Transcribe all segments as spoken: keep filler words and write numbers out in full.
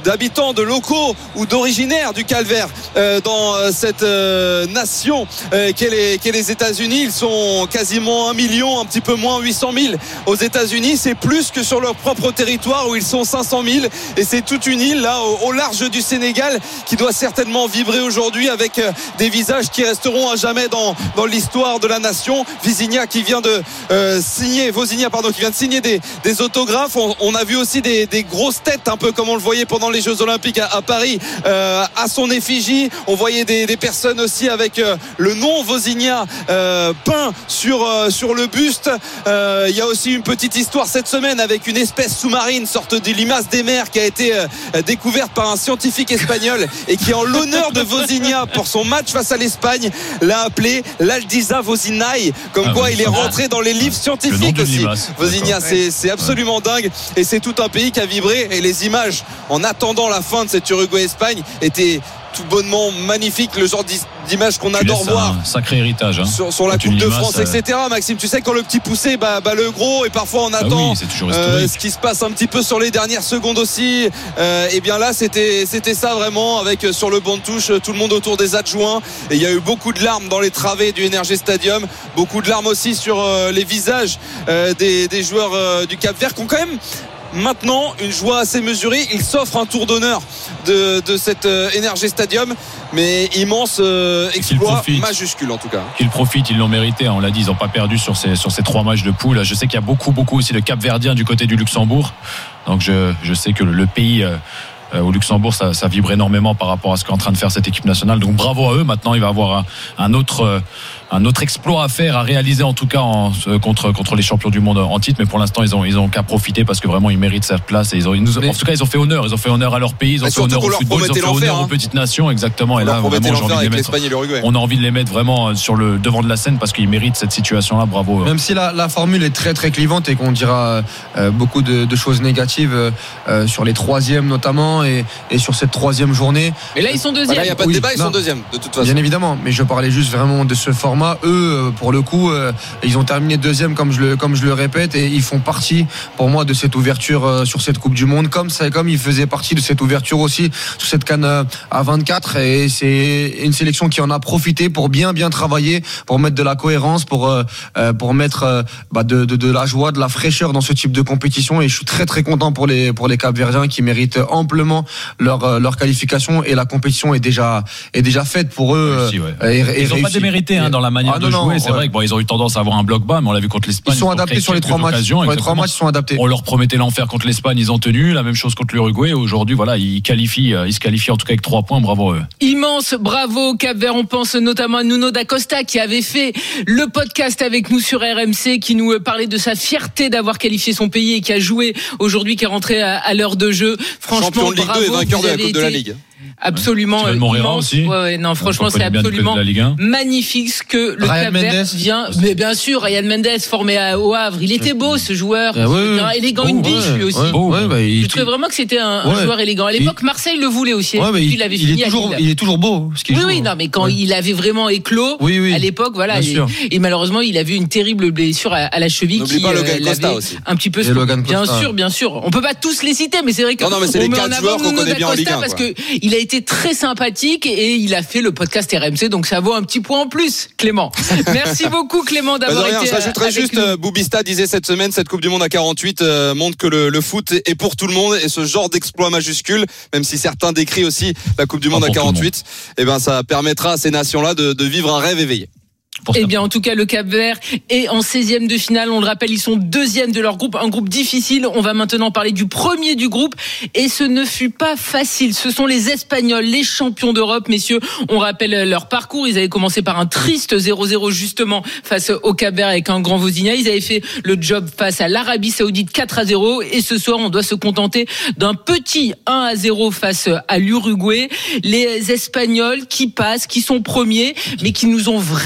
d'habitants, de locaux ou d'originaires du Cap-Vert euh, dans euh, cette euh, nation euh, qu'est les, qu'est les États-Unis. Ils sont quasiment un million, un petit peu moins, huit cent mille aux États-Unis. C'est plus que sur leur propre territoire où ils sont cinq cent mille, et c'est toute une île là au, au large du Sénégal qui doit certainement vibrer aujourd'hui avec euh, des visages qui resteront à jamais dans, dans l'histoire de la nation. Vizinha qui vient de euh, signer, Vozinha pardon, qui vient de signer des, des autographes. On, on a vu aussi des, des grosses têtes, un peu comme on le voyait pendant les Jeux Olympiques à, à Paris, euh, à son effigie. On voyait des, des personnes aussi avec euh, le nom Vozinha euh, peint sur, euh, sur le buste. Euh, il y a aussi une petite histoire cette semaine avec une espèce sous-marine, sorte de limace des mers, qui a été euh, découverte par un scientifique espagnol et qui, en l'honneur de Vozinha pour son match face à l'Espagne, l'a appelé l'Aldiza Vozinaï, comme ah quoi oui, il est rentré dans les livres scientifiques aussi. Vozinha, c'est, c'est absolument ouais. dingue, et c'est tout un pays qui a vibré, et les images en attendant la fin de cette Uruguay-Espagne étaient tout bonnement magnifique, le genre d'image qu'on adore voir. Un sacré héritage hein. sur, sur la Coupe de France, euh... et cetera. Maxime, tu sais, quand le petit poussé bat, bat le gros, et parfois on attend ah oui, euh, ce qui se passe un petit peu sur les dernières secondes aussi. Euh, et bien là, c'était, c'était ça vraiment, avec euh, sur le banc de touche tout le monde autour des adjoints. Et il y a eu beaucoup de larmes dans les travées du Energy Stadium, beaucoup de larmes aussi sur euh, les visages euh, des, des joueurs euh, du Cap-Vert qui ont quand même maintenant une joie assez mesurée. Il s'offre un tour d'honneur de, de cet euh, Energy Stadium, mais immense euh, exploit majuscule en tout cas. Qu'ils profitent, ils l'ont mérité, on l'a dit, ils n'ont pas perdu sur ces, sur ces trois matchs de poule. Je sais qu'il y a beaucoup beaucoup aussi de Cap-Verdiens du côté du Luxembourg, donc je, je sais que le, le pays euh, au Luxembourg ça, ça vibre énormément par rapport à ce qu'est en train de faire cette équipe nationale, donc bravo à eux. Maintenant il va avoir un, un autre euh, un autre exploit à faire, à réaliser en tout cas en, contre contre les champions du monde en titre, mais pour l'instant ils ont ils ont qu'à profiter parce que vraiment ils méritent cette place, et ils ont ils nous, mais... en tout cas ils ont fait honneur, ils ont fait honneur à leur pays, ils ont fait honneur au football, ils ont fait honneur hein. aux petites nations, exactement. Et là vraiment j'ai envie de les mettre, on a envie de les mettre vraiment sur le devant de la scène parce qu'ils méritent cette situation là, bravo. Même si la, la formule est très très clivante et qu'on dira euh, beaucoup de, de choses négatives euh, sur les troisièmes notamment, et, et sur cette troisième journée. Mais là ils sont deuxièmes. Bah là il n'y a pas de oui, débat, ils non, sont deuxièmes de toute façon. Bien évidemment, mais je parlais juste vraiment de ce format. Eux pour le coup euh, ils ont terminé deuxième comme je le comme je le répète, et ils font partie pour moi de cette ouverture euh, sur cette Coupe du Monde, comme ça comme ils faisaient partie de cette ouverture aussi sur cette CAN euh, à vingt-quatre, et c'est une sélection qui en a profité pour bien bien travailler, pour mettre de la cohérence, pour euh, pour mettre euh, bah, de, de de la joie, de la fraîcheur dans ce type de compétition, et je suis très très content pour les pour les Cap-Verdiens qui méritent amplement leur euh, leur qualification, et la compétition est déjà est déjà faite pour eux. Réussi, ouais. et, et ils n'ont pas démérité hein, dans la manière ah, de non, jouer. C'est ouais. vrai que bon, ils ont eu tendance à avoir un bloc bas, mais on l'a vu contre l'Espagne. Ils sont adaptés sur les trois matchs. Sur les trois matchs, ils sont adaptés. On leur promettait l'enfer contre l'Espagne, ils ont tenu. La même chose contre l'Uruguay. Aujourd'hui, voilà, ils qualifient, ils se qualifient en tout cas avec trois points. Bravo à eux. Immense, bravo Cap-Vert. On pense notamment à Nuno da Costa qui avait fait le podcast avec nous sur R M C, qui nous parlait de sa fierté d'avoir qualifié son pays et qui a joué aujourd'hui, qui est rentré à, à l'heure de jeu. Franchement, champion de Ligue bravo, deux et vainqueur de la Coupe été... de la Ligue. Absolument ouais. immense. Aussi. Ouais, ouais, non, franchement, c'est absolument magnifique ce que le Cap-Vert vient. Mais bien sûr, Ryan Mendes formé à, au Havre, il était beau ce joueur, ah ouais, ouais. élégant, oh, une biche ouais, lui aussi. Ouais, ouais, bah, il... Je trouvais vraiment que c'était un, ouais. un joueur élégant. À l'époque, Marseille le voulait aussi. Ouais, il, il, avait il, fini est toujours, il est toujours beau. Ce qu'il oui, joue, oui, non, mais quand ouais. il avait vraiment éclos, oui, oui, à l'époque, voilà. Et, et malheureusement, il a vu une terrible blessure à, à la cheville. N'oublie qui pas Logan euh, Costa aussi. Un petit peu. Bien sûr, bien sûr. On peut pas tous les citer, mais c'est vrai que non, non, mais c'est les quatre joueurs qu'on connaît bien en Ligue un, parce que il a été très sympathique et il a fait le podcast R M C, donc ça vaut un petit point en plus, Clément. Merci beaucoup, Clément, d'avoir bah de rien, été. Je rajouterais juste, nous. Boubista disait cette semaine, cette Coupe du Monde à quarante-huit euh, montre que le, le foot est pour tout le monde, et ce genre d'exploit majuscule, même si certains décrient aussi la Coupe du Monde à quarante-huit, et ben ça permettra à ces nations-là de, de vivre un rêve éveillé. Eh bien, en tout cas, le Cap-Vert est en seizième de finale. On le rappelle, ils sont deuxième de leur groupe, un groupe difficile. On va maintenant parler du premier du groupe, et ce ne fut pas facile. Ce sont les Espagnols, les champions d'Europe, messieurs. On rappelle leur parcours. Ils avaient commencé par un triste zéro zéro justement face au Cap-Vert avec un grand Vozinha. Ils avaient fait le job face à l'Arabie Saoudite quatre à zéro, et ce soir, on doit se contenter d'un petit un à zéro face à l'Uruguay. Les Espagnols qui passent, qui sont premiers, mais qui nous ont vraiment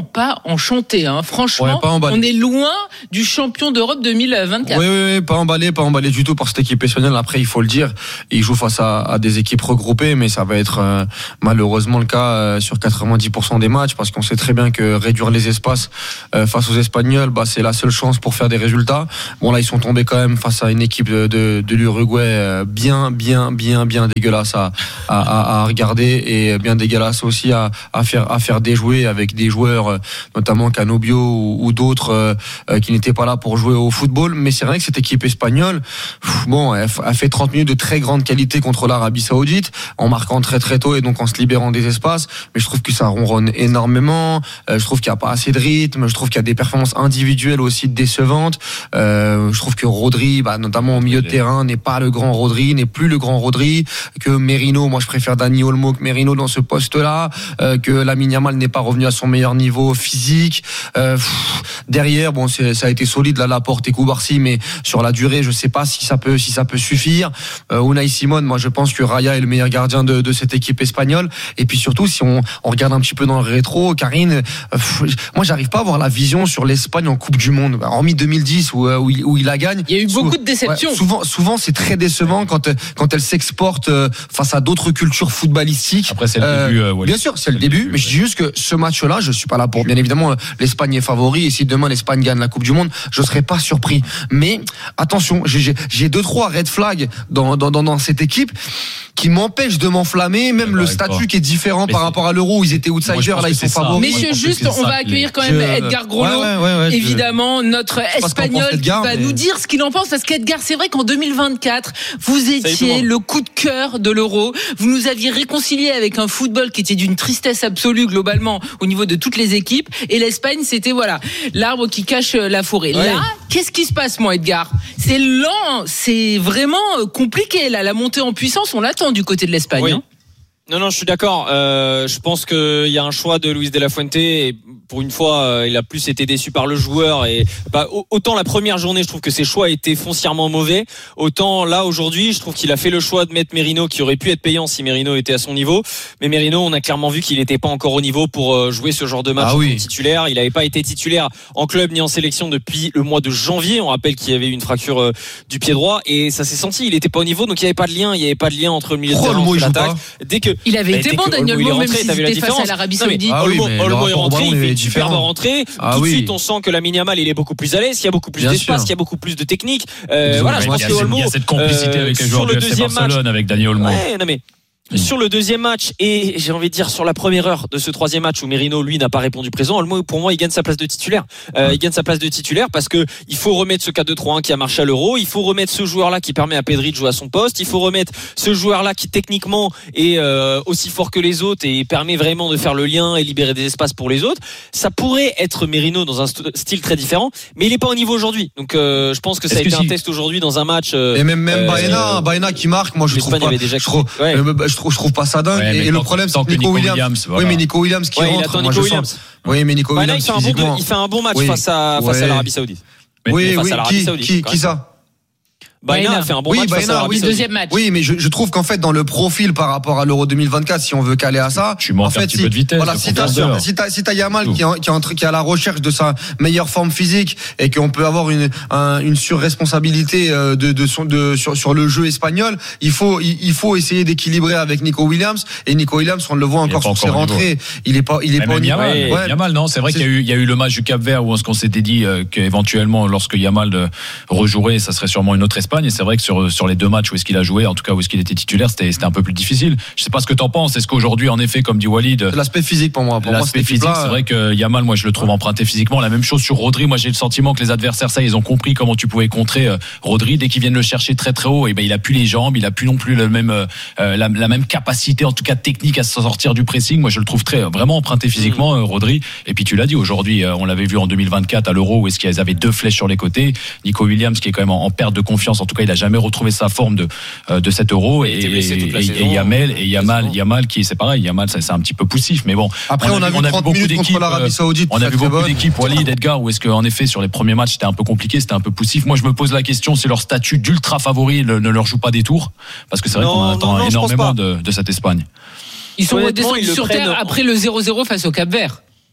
pas enchanté. Hein. Franchement, ouais, pas on est loin du champion d'Europe deux mille vingt-quatre. Oui, oui, oui, pas emballé, pas emballé du tout par cette équipe espagnole. Après, il faut le dire, ils jouent face à, à des équipes regroupées, mais ça va être euh, malheureusement le cas euh, sur quatre-vingt-dix pour cent des matchs, parce qu'on sait très bien que réduire les espaces euh, face aux Espagnols, bah, c'est la seule chance pour faire des résultats. Bon, là, ils sont tombés quand même face à une équipe de, de, de l'Uruguay euh, bien, bien, bien, bien dégueulasse à, à, à, à regarder, et bien dégueulasse aussi à, à faire, à faire déjouer avec des joueurs, euh, notamment Canobio ou, ou d'autres euh, euh, qui n'étaient pas là pour jouer au football. Mais c'est vrai que cette équipe espagnole, pff, bon, elle a fait trente minutes de très grande qualité contre l'Arabie Saoudite, en marquant très très tôt et donc en se libérant des espaces. Mais je trouve que ça ronronne énormément. Euh, je trouve qu'il n'y a pas assez de rythme. Je trouve qu'il y a des performances individuelles aussi décevantes. Euh, je trouve que Rodri, bah, notamment au milieu de terrain, n'est pas le grand Rodri, n'est plus le grand Rodri. Que Merino, moi je préfère Dani Olmo que Merino dans ce poste-là. Euh, que Lamine Yamal n'est pas revenu à son meilleur niveau physique. Euh, pff, derrière, bon, c'est, ça a été solide là, Laporte et Koubarsi, mais sur la durée, je sais pas si ça peut, si ça peut suffire. Euh, Unai Simon, moi je pense que Raya est le meilleur gardien de, de cette équipe espagnole. Et puis surtout, si on, on regarde un petit peu dans le rétro, Karine, euh, pff, moi j'arrive pas à avoir la vision sur l'Espagne en Coupe du Monde. Hormis deux mille dix où, où, il, où il la gagne. Il y a eu beaucoup Sou- de déceptions. Ouais, souvent, souvent c'est très décevant quand quand elle s'exporte face à d'autres cultures footballistiques. Après c'est le euh, début. Euh, bien sûr, c'est, c'est le, le début, début, mais ouais. Je dis juste que ce match-là, je suis pas là pour. Bien évidemment, l'Espagne est favori, et si demain l'Espagne gagne la Coupe du Monde, je serais pas surpris. Mais attention, j'ai, j'ai, j'ai deux trois red flags dans dans dans, dans cette équipe qui m'empêchent de m'enflammer. Même ouais, le statut pas. Qui est différent mais par c'est... rapport à l'Euro où ils étaient outsiders, là ils sont favoris. Messieurs, juste, on va accueillir quand même je... Edgar Grollo, ouais, ouais, ouais, évidemment je... notre Espagnol Edgar, qui va mais... nous dire ce qu'il en pense, parce qu'Edgar, c'est vrai qu'en deux mille vingt-quatre, vous étiez le coup de cœur de l'Euro. Vous nous aviez réconcilié avec un football qui était d'une tristesse absolue globalement au niveau de toutes les équipes, et l'Espagne, c'était voilà l'arbre qui cache la forêt. Ouais. Là, qu'est-ce qui se passe, moi, Edgar? C'est lent, c'est vraiment compliqué là. La montée en puissance, on l'attend du côté de l'Espagne. Oui. Hein. Non, non, je suis d'accord. Euh, je pense qu'il y a un choix de Luis de la Fuente, et pour une fois, euh, il a plus été déçu par le joueur. Et bah, autant la première journée, je trouve que ses choix étaient foncièrement mauvais. Autant là, aujourd'hui, je trouve qu'il a fait le choix de mettre Merino, qui aurait pu être payant si Merino était à son niveau. Mais Merino, on a clairement vu qu'il n'était pas encore au niveau pour jouer ce genre de match ah oui. titulaire. Il n'avait pas été titulaire en club ni en sélection depuis le mois de janvier. On rappelle qu'il y avait eu une fracture euh, du pied droit, et ça s'est senti. Il n'était pas au niveau, donc il n'y avait pas de lien. Il n'y avait pas de lien entre le milieu de terrain et l'attaque. Dès que il avait bah, été bon, Daniel Olmo, même si c'était face à l'Arabie Saoudite. Ah oui, Olmo est rentré, il fait une superbe rentrée. Ah tout de oui. suite, on sent que Lamine Yamal, il est beaucoup plus à l'aise, qu'il y a beaucoup plus Bien d'espace, sûr. qu'il y a beaucoup plus de technique. Euh, voilà, je pense que Olmo, il y a cette complicité euh, avec les joueurs du F C Barcelone, match, avec Dani Olmo. Ouais, non mais. Mmh. Sur le deuxième match, et j'ai envie de dire sur la première heure de ce troisième match où Merino lui n'a pas répondu présent, Olmo pour moi il gagne sa place de titulaire. Euh, mmh. Il gagne sa place de titulaire parce que il faut remettre ce quatre deux trois un qui a marché à l'Euro, il faut remettre ce joueur là qui permet à Pedri de jouer à son poste, il faut remettre ce joueur là qui techniquement est euh, aussi fort que les autres et permet vraiment de faire le lien et libérer des espaces pour les autres. Ça pourrait être Merino dans un st- style très différent, mais il est pas au niveau aujourd'hui. Donc euh, je pense que ça Est-ce a été si... un test aujourd'hui dans un match. Euh, et même même euh, Baena, euh, Baena qui marque, moi je trouve pas. Déjà... Je, trouve, ouais. je trouve je trouve pas ça dingue. Ouais, et, et le problème c'est que Nico, Nico Williams, Williams voilà. oui mais Nico Williams qui ouais, rentre, il attend moi Nico je Williams. sens. Oui mais Nico bah, Williams là, il, fait un bon, il fait un bon match oui. face à face ouais. à l'Arabie Saoudite. Oui oui, qui qui qui ça? Baena a fait un bon oui, match Baena, face à l'Arabie oui, Saoudite. Deuxième match. Oui, mais je, je trouve qu'en fait dans le profil par rapport à l'Euro deux mille vingt-quatre, si on veut caler à ça, tu manques en fait, un petit si, peu de vitesse. Voilà, si t'as, si t'as si t'as Yamal qui est, qui, est, qui est à la recherche de sa meilleure forme physique et qu'on peut avoir une un, une surresponsabilité de de son de sur sur le jeu espagnol, il faut il, il faut essayer d'équilibrer avec Nico Williams, et Nico Williams on le voit encore sur ses rentrées, il est pas il est pas au niveau. Yamal, ouais. Yamal non, c'est vrai c'est... qu'il y a eu il y a eu le match du Cap-Vert où on s'était dit euh, qu'éventuellement lorsque Yamal rejouerait, ça serait sûrement une autre Espagne, et c'est vrai que sur sur les deux matchs où est-ce qu'il a joué, en tout cas où est-ce qu'il était titulaire, c'était, c'était un peu plus difficile. Je sais pas ce que t'en penses. Est-ce qu'aujourd'hui, en effet, comme dit Walid, c'est l'aspect physique pour moi. Pour l'aspect moi, physique, là, c'est vrai que Yamal, moi, je le trouve ouais. emprunté physiquement. La même chose sur Rodri. Moi, j'ai le sentiment que les adversaires, ça, ils ont compris comment tu pouvais contrer euh, Rodri. Dès qu'ils viennent le chercher très très haut, et ben il a plus les jambes, il a plus non plus le même euh, la, la même capacité, en tout cas technique, à se sortir du pressing. Moi, je le trouve très vraiment emprunté physiquement, mmh. euh, Rodri. Et puis tu l'as dit, aujourd'hui, euh, on l'avait vu en deux mille vingt-quatre à l'Euro où est-ce qu'ils avaient deux flèches sur les côtés. Nico Williams, qui est quand même en, en perte de confiance. En tout cas, il a jamais retrouvé sa forme de euh, de cet Euro, et, et, et, et Yamal et Yamal Yamal qui c'est pareil, Yamal ça, c'est un petit peu poussif, mais bon, après on, on a, a vu, on a vu beaucoup d'équipes l'Arabie Saoudite, on a vu beaucoup d'équipes, Walid, Edgar, où est-ce qu'en effet sur les premiers matchs c'était un peu compliqué, c'était un peu poussif. Moi je me pose la question, c'est leur statut d'ultra favori ne leur joue pas des tours, parce que c'est vrai non, qu'on attend non, non, énormément de, de cette Espagne. Ils sont descendus sur terre après le zéro zéro face au Cap-Vert.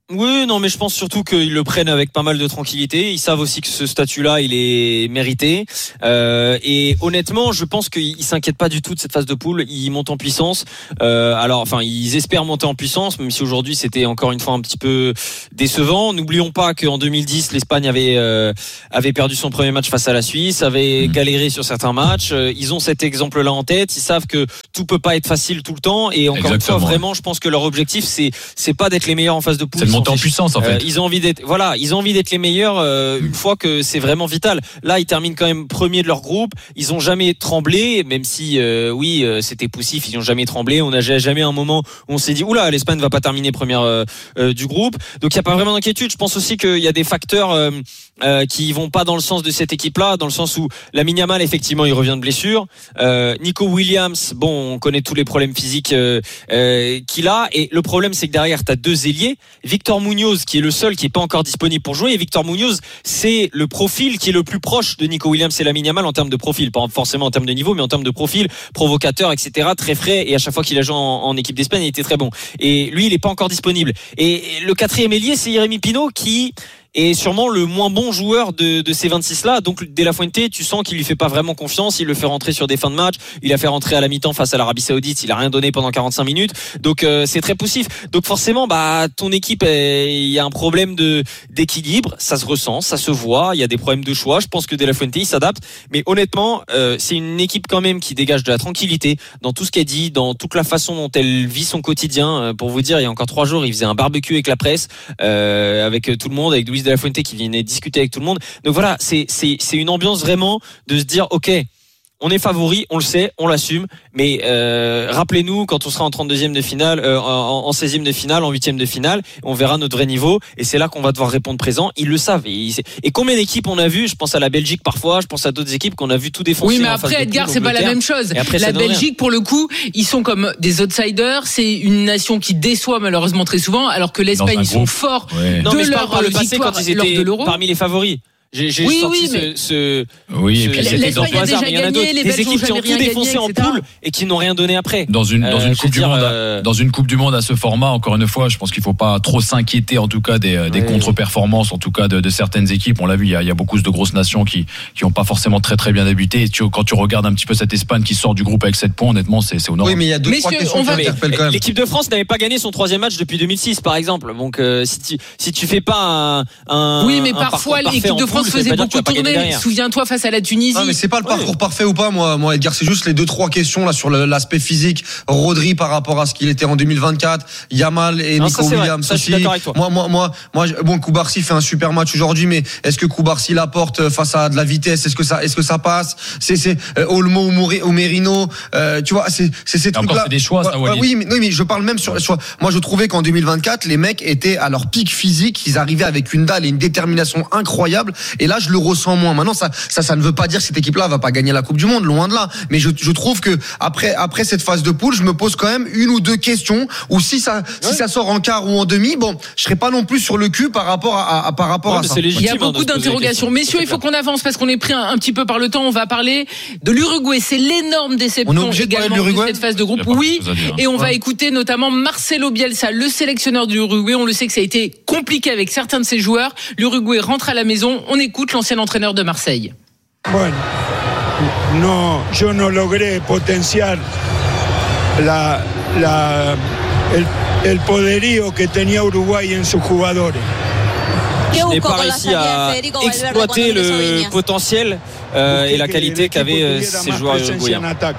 Oui, non, mais je pense surtout qu'ils le prennent avec pas mal de tranquillité. Ils savent aussi que ce statut-là, il est mérité. Euh, et honnêtement, je pense qu'ils s'inquiètent pas du tout de cette phase de poule. Ils montent en puissance. Euh, alors, enfin, ils espèrent monter en puissance, même si aujourd'hui c'était encore une fois un petit peu décevant. N'oublions pas qu'en deux mille dix, l'Espagne avait euh, avait perdu son premier match face à la Suisse, avait mmh. galéré sur certains matchs. Ils ont cet exemple-là en tête. Ils savent que tout peut pas être facile tout le temps. Et encore Exactement. une fois, vraiment, je pense que leur objectif, c'est c'est pas d'être les meilleurs en phase de poule. Monter en puissance en fait. Euh, ils ont envie d'être, voilà, ils ont envie d'être les meilleurs euh, une fois que c'est vraiment vital. Là, ils terminent quand même premier de leur groupe. Ils ont jamais tremblé, même si euh, oui, euh, c'était poussif. Ils ont jamais tremblé. On n'a jamais un moment où on s'est dit oula, l'Espagne va pas terminer première euh, euh, du groupe. Donc il y a pas vraiment d'inquiétude. Je pense aussi qu'il y a des facteurs euh, euh, qui vont pas dans le sens de cette équipe-là, dans le sens où Lamine Yamal effectivement il revient de blessure. Euh, Nico Williams, bon, on connaît tous les problèmes physiques euh, euh, qu'il a. Et le problème, c'est que derrière, t'as deux ailiers. Victor Munoz qui est le seul qui est pas encore disponible pour jouer, et Victor Munoz c'est le profil qui est le plus proche de Nico Williams et Lamine Yamal en termes de profil, pas forcément en termes de niveau mais en termes de profil, provocateur, etc., très frais, et à chaque fois qu'il a joué en, en équipe d'Espagne il était très bon, et lui il est pas encore disponible. Et le quatrième ailier c'est Jérémy Pino qui est sûrement le moins bon joueur de, de ces vingt-six là. Donc De La Fuente, tu sens qu'il lui fait pas vraiment confiance, il le fait rentrer sur des fins de match, il a fait rentrer à la mi-temps face à l'Arabie Saoudite, il a rien donné pendant quarante-cinq minutes, donc euh, c'est très poussif. Donc forcément bah ton équipe, il y a un problème de d'équilibre, ça se ressent, ça se voit, il y a des problèmes de choix. Je pense que De La Fuente il s'adapte, mais honnêtement euh, c'est une équipe quand même qui dégage de la tranquillité dans tout ce qu'elle dit, dans toute la façon dont elle vit son quotidien. Pour vous dire, il y a encore trois jours il faisait un barbecue avec la presse, euh, avec tout le monde, avec Luis De La Fuente qui venait discuter avec tout le monde. Donc voilà, c'est c'est c'est une ambiance vraiment de se dire ok, on est favori, on le sait, on l'assume, mais euh, rappelez-nous quand on sera en trente-deuxième de finale, euh, en, en seizième de finale, en huitième de finale, on verra notre vrai niveau, et c'est là qu'on va devoir répondre présent. Ils le savent. Et, ils, et combien d'équipes on a vu? Je pense à la Belgique parfois, je pense à d'autres équipes qu'on a vu tout défoncer. Oui, mais après Edgar, c'est pas la même chose. Après, la Belgique, pour le coup, ils sont comme des outsiders. C'est une nation qui déçoit malheureusement très souvent, alors que l'Espagne ils sont forts ouais. de non, mais je leur parle par le passé quand ils étaient parmi les favoris. J'ai, j'ai oui, sorti oui, mais... ce, ce, oui, et ce, puis l'Espagne a déjà gagné, les des équipes qui ont tout défoncé en poule et qui n'ont rien donné après. Dans une, dans une euh, coupe du dire, monde, euh... dans une coupe du monde à ce format, encore une fois, je pense qu'il faut pas trop s'inquiéter, en tout cas, des, des ouais. contre-performances, en tout cas, de, de certaines équipes. On l'a vu, il y a, il y a beaucoup de grosses nations qui, qui ont pas forcément très, très bien débuté. Et tu, quand tu regardes un petit peu cette Espagne qui sort du groupe avec sept points, honnêtement, c'est, c'est honorable. Oui, mais il y a deux, Messieurs, trois questions on va... qui interpellent quand même. L'équipe de France n'avait pas gagné son troisième match depuis deux mille six, par exemple. Donc, euh, si tu, si tu fais pas un, un oui, mais un parfois, l'équipe de France faisait beaucoup tourner. Souviens-toi face à la Tunisie. Non, mais c'est pas le parcours ouais. parfait ou pas, moi, moi, Edgar. C'est juste les deux, trois questions, là, sur le, l'aspect physique. Rodri par rapport à ce qu'il était en deux mille vingt-quatre. Yamal et non, Nico ça, Williams ça, aussi. Moi, moi, moi, moi, bon, Koubarsi fait un super match aujourd'hui, mais est-ce que Koubarsi l'apporte face à de la vitesse? Est-ce que ça, est-ce que ça passe? C'est, c'est, euh, Olmo ou Merino, euh, tu vois, c'est, c'est ces trucs-là. C'est des choix, ça, ouais, oui, mais, oui, mais je parle même sur, sur, moi, je trouvais qu'en deux mille vingt-quatre, les mecs étaient à leur pic physique, ils arrivaient avec une dalle et une détermination incroyable. Et là, je le ressens moins. Maintenant, ça, ça, ça ne veut pas dire que cette équipe-là va pas gagner la Coupe du Monde, loin de là. Mais je, je trouve que après, après cette phase de poule, je me pose quand même une ou deux questions. Ou si ça, ouais. si ça sort en quart ou en demi, bon, je serai pas non plus sur le cul par rapport à, à, à par rapport ouais, à ça. Il y a beaucoup d'interrogations. Messieurs, il faut qu'on avance parce qu'on est pris un, un petit peu par le temps. On va parler de l'Uruguay. C'est l'énorme déception également de, de cette phase de groupe. Oui. Et on ouais. va écouter notamment Marcelo Bielsa, le sélectionneur de l'Uruguay. On le sait que ça a été compliqué avec certains de ses joueurs. L'Uruguay rentre à la maison. On écoute l'ancien entraîneur de Marseille. Bueno, no, yo no logré potenciar la, la, el, el poderío que tenía Uruguay en sus jugadores. Je n'ai pas réussi à exploiter le potentiel euh, et la qualité qu'avaient euh, ces joueurs uruguayens.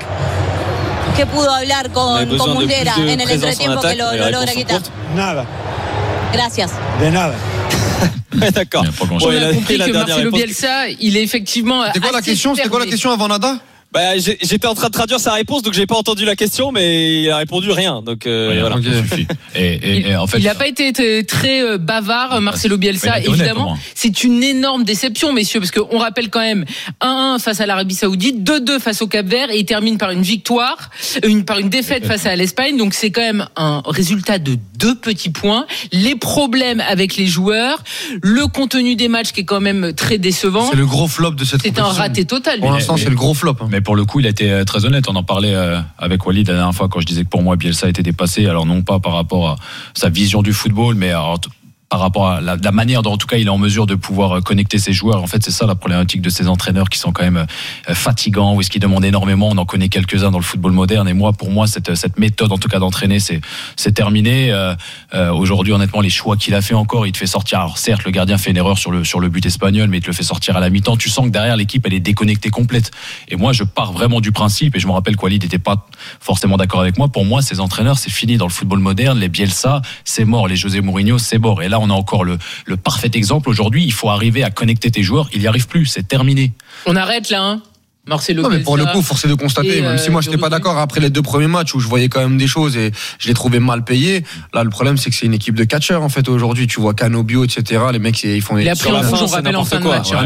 ¿Qué pudo hablar con, con Muslera en el entretiempo que lo, lo logra quitar? Nada. Gracias. De nada. D'accord. On a compris que Marcelo Bielsa, il est effectivement. C'était quoi la question? C'était quoi la question avant Nada? Bah, j'étais en train de traduire sa réponse, donc j'ai pas entendu la question, mais il a répondu rien. Donc euh, oui, voilà. Okay, ça suffit. Et, et, il, et en fait, il n'a pas été très bavard, Marcelo Bielsa. Évidemment, c'est une énorme déception, messieurs, parce qu'on rappelle quand même un un face à l'Arabie Saoudite, deux deux face au Cap-Vert, et il termine par une victoire, une par une défaite face à l'Espagne. Donc c'est quand même un résultat de deux petits points. Les problèmes avec les joueurs, le contenu des matchs qui est quand même très décevant. C'est le gros flop de cette compétition. C'est un raté total. Pour l'instant, mais, c'est le gros flop. Hein. Mais pour le coup, il a été très honnête. On en parlait avec Walid la dernière fois quand je disais que pour moi Bielsa était dépassé. Alors non pas par rapport à sa vision du football, mais alors, par rapport à la, la manière dont en tout cas il est en mesure de pouvoir connecter ses joueurs. En fait, c'est ça la problématique de ces entraîneurs qui sont quand même fatigants ou est-ce qu'ils demandent énormément. On en connaît quelques-uns dans le football moderne et moi, pour moi, cette, cette méthode en tout cas d'entraîner, c'est, c'est terminé. Euh, euh, aujourd'hui, honnêtement, les choix qu'il a fait encore, il te fait sortir. Alors certes, le gardien fait une erreur sur le sur le but espagnol, mais il te le fait sortir à la mi-temps. Tu sens que derrière l'équipe, elle est déconnectée complète. Et moi, je pars vraiment du principe, et je me rappelle qu'Walid n'était pas forcément d'accord avec moi. Pour moi, ces entraîneurs, c'est fini dans le football moderne. Les Bielsa, c'est mort. Les José Mourinho, c'est mort. Et là, on a encore le, le parfait exemple. Aujourd'hui, il faut arriver à connecter tes joueurs. Il n'y arrive plus. C'est terminé. On arrête là, hein. Marcelo non mais pour le coup force est de constater, même si moi j'étais pas d'accord après les deux premiers matchs où je voyais quand même des choses et je les trouvais mal payés. Là le problème c'est que c'est une équipe de catcheurs en fait aujourd'hui. Tu vois Canobio etc, les mecs ils font il a pris en rouge, on rappelle en fin de match.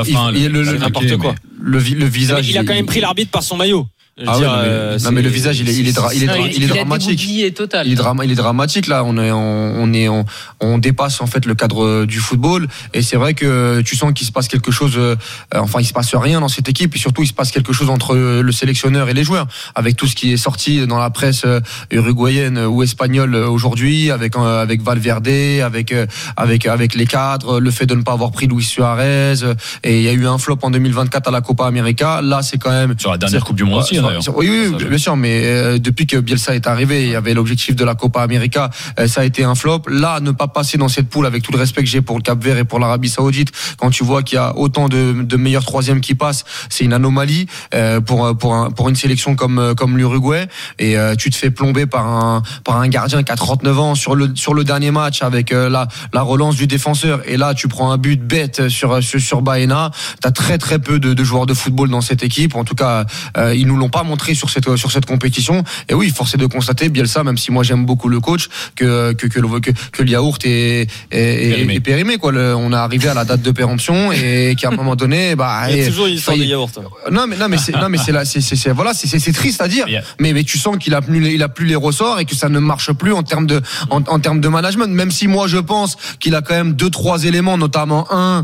N'importe quoi. Le visage il a quand même pris l'arbitre par son maillot. Ah ouais, non, mais, euh, non mais le visage il est il est dra- il est, dra- il est, il est dramatique. Il est total. Il est drama- il est dramatique là. On est on, on est on, on dépasse en fait le cadre du football et c'est vrai que tu sens qu'il se passe quelque chose. Euh, enfin il se passe rien dans cette équipe et surtout il se passe quelque chose entre le sélectionneur et les joueurs avec tout ce qui est sorti dans la presse uruguayenne ou espagnole aujourd'hui avec avec Valverde avec avec avec les cadres, le fait de ne pas avoir pris Luis Suarez et il y a eu un flop en deux mille vingt-quatre à la Copa América. Là c'est quand même sur la dernière Coupe du Monde aussi. Oui, oui, bien sûr, mais euh, depuis que Bielsa est arrivé, il y avait l'objectif de la Copa América, euh, ça a été un flop. Là, ne pas passer dans cette poule, avec tout le respect que j'ai pour le Cap-Vert et pour l'Arabie Saoudite, quand tu vois qu'il y a autant de, de meilleurs troisièmes qui passent, c'est une anomalie euh, pour pour un, pour une sélection comme comme l'Uruguay. Et euh, tu te fais plomber par un par un gardien qui a trente-neuf ans sur le sur le dernier match avec euh, la la relance du défenseur. Et là, tu prends un but bête sur sur, sur Baena. T'as très très peu de, de joueurs de football dans cette équipe. En tout cas, euh, ils nous l'ont pas montré sur cette sur cette compétition. Et oui, force est de constater Bielsa, même si moi j'aime beaucoup le coach, que que que le que, que le yaourt est est, périmé. est périmé quoi. Le, on est arrivé à la date de péremption et qu'à un moment donné, bah il y a et, toujours une histoire de yaourt. Non mais non mais c'est non mais c'est là c'est c'est, c'est voilà c'est, c'est c'est triste à dire. Yeah. Mais mais tu sens qu'il a plus il a plus les ressorts et que ça ne marche plus en termes de en, en termes de management. Même si moi je pense qu'il a quand même deux trois éléments, notamment un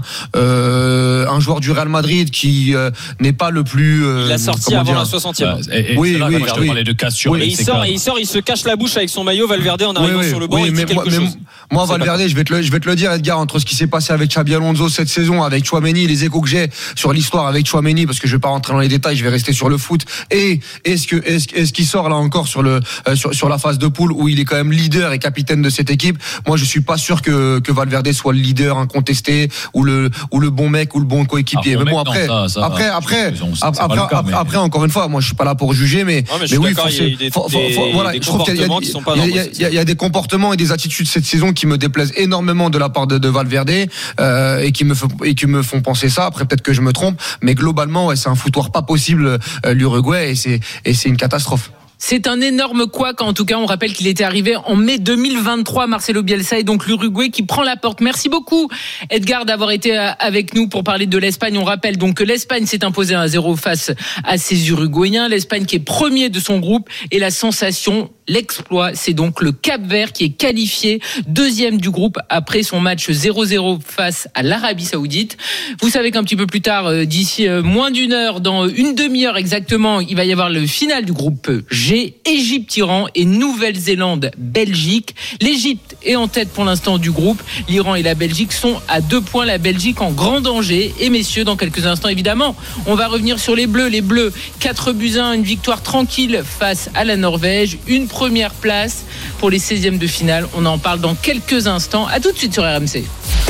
euh, un joueur du Real Madrid qui euh, n'est pas le plus. Euh, il a sorti avant dire, la soixantième. Et, et oui, là, oui, je te oui. parlais de cassure. Oui, et il sort, et il sort, il se cache la bouche avec son maillot Valverde en arrivant oui, oui, sur le banc. Oui, il dit mais quelque moi, chose. Mais moi, Valverde, pas... je vais te le, je vais te le dire, Edgar, entre ce qui s'est passé avec Xabi Alonso cette saison, avec Tchouaméni, les échos que j'ai sur l'histoire avec Tchouaméni, parce que je vais pas rentrer dans les détails, je vais rester sur le foot. Et est-ce que, est-ce, est-ce qu'il sort là encore sur le, euh, sur, sur la phase de poule où il est quand même leader et capitaine de cette équipe? Moi, je suis pas sûr que que Valverde soit le leader incontesté ou le ou le bon mec ou le bon coéquipier. Ah, bon mais bon mec, après, non, ça, ça, après, après, après, après, cas, après, mais... après, encore une fois, moi, je suis pas là pour juger, mais, non, mais, mais oui, il y a des, faut, faut, faut, voilà, des je trouve qu'il y a, qui sont pas il y a, il y a, il y a des comportements et des attitudes cette saison qui me déplaisent énormément de la part de, de Valverde euh, et qui me et qui me font penser ça. Après, peut-être que je me trompe, mais globalement, ouais, c'est un foutoir pas possible euh, l'Uruguay et c'est et c'est une catastrophe. C'est un énorme couac. En tout cas, on rappelle qu'il était arrivé en mai deux mille vingt-trois. Marcelo Bielsa et donc l'Uruguay qui prend la porte. Merci beaucoup, Edgar, d'avoir été avec nous pour parler de l'Espagne. On rappelle donc que l'Espagne s'est imposée un zéro face à ses Uruguayens. L'Espagne qui est premier de son groupe et la sensation, l'exploit, c'est donc le Cap-Vert qui est qualifié deuxième du groupe après son match zéro zéro face à l'Arabie Saoudite. Vous savez qu'un petit peu plus tard, d'ici moins d'une heure, dans une demi-heure exactement, il va y avoir le final du groupe G. Égypte-Iran et Nouvelle-Zélande-Belgique. L'Égypte est en tête pour l'instant du groupe. L'Iran et la Belgique sont à deux points. La Belgique en grand danger. Et messieurs, dans quelques instants, évidemment, on va revenir sur les Bleus. Les Bleus, quatre buts à un, une victoire tranquille face à la Norvège. Une première place pour les seizièmes de finale. On en parle dans quelques instants. À tout de suite sur R M C.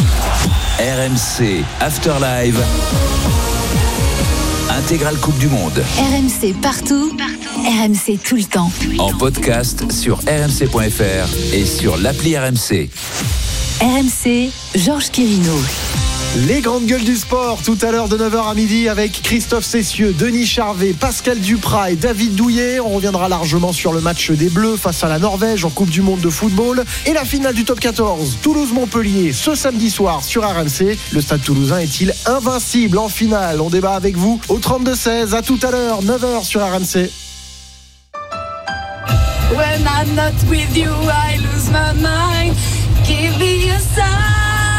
R M C After Live. Intégrale Coupe du Monde. R M C partout, partout. R M C tout le temps. En podcast sur r m c point f r et sur l'appli R M C. R M C, Georges Quirino. Les grandes gueules du sport, tout à l'heure de neuf heures à midi avec Christophe Cessieux, Denis Charvet, Pascal Duprat et David Douillet. On reviendra largement sur le match des Bleus face à la Norvège en Coupe du Monde de football et la finale du top quatorze, Toulouse-Montpellier, ce samedi soir sur R M C. Le Stade Toulousain est-il invincible en finale? On débat avec vous au trente-deux seize. À tout à l'heure, neuf heures sur R M C. When I'm not with you, I lose my mind. Give me a sign.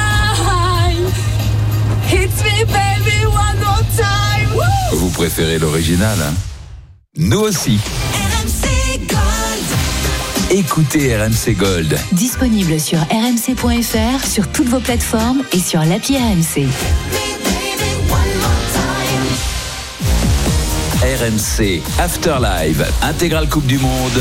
Hits me baby one more time. Woo! Vous préférez l'original, hein? Nous aussi. R M C Gold. écoutez R M C Gold. Disponible sur r m c point f r, sur toutes vos plateformes et sur l'appli R M C. R M C Afterlive, intégrale Coupe du Monde.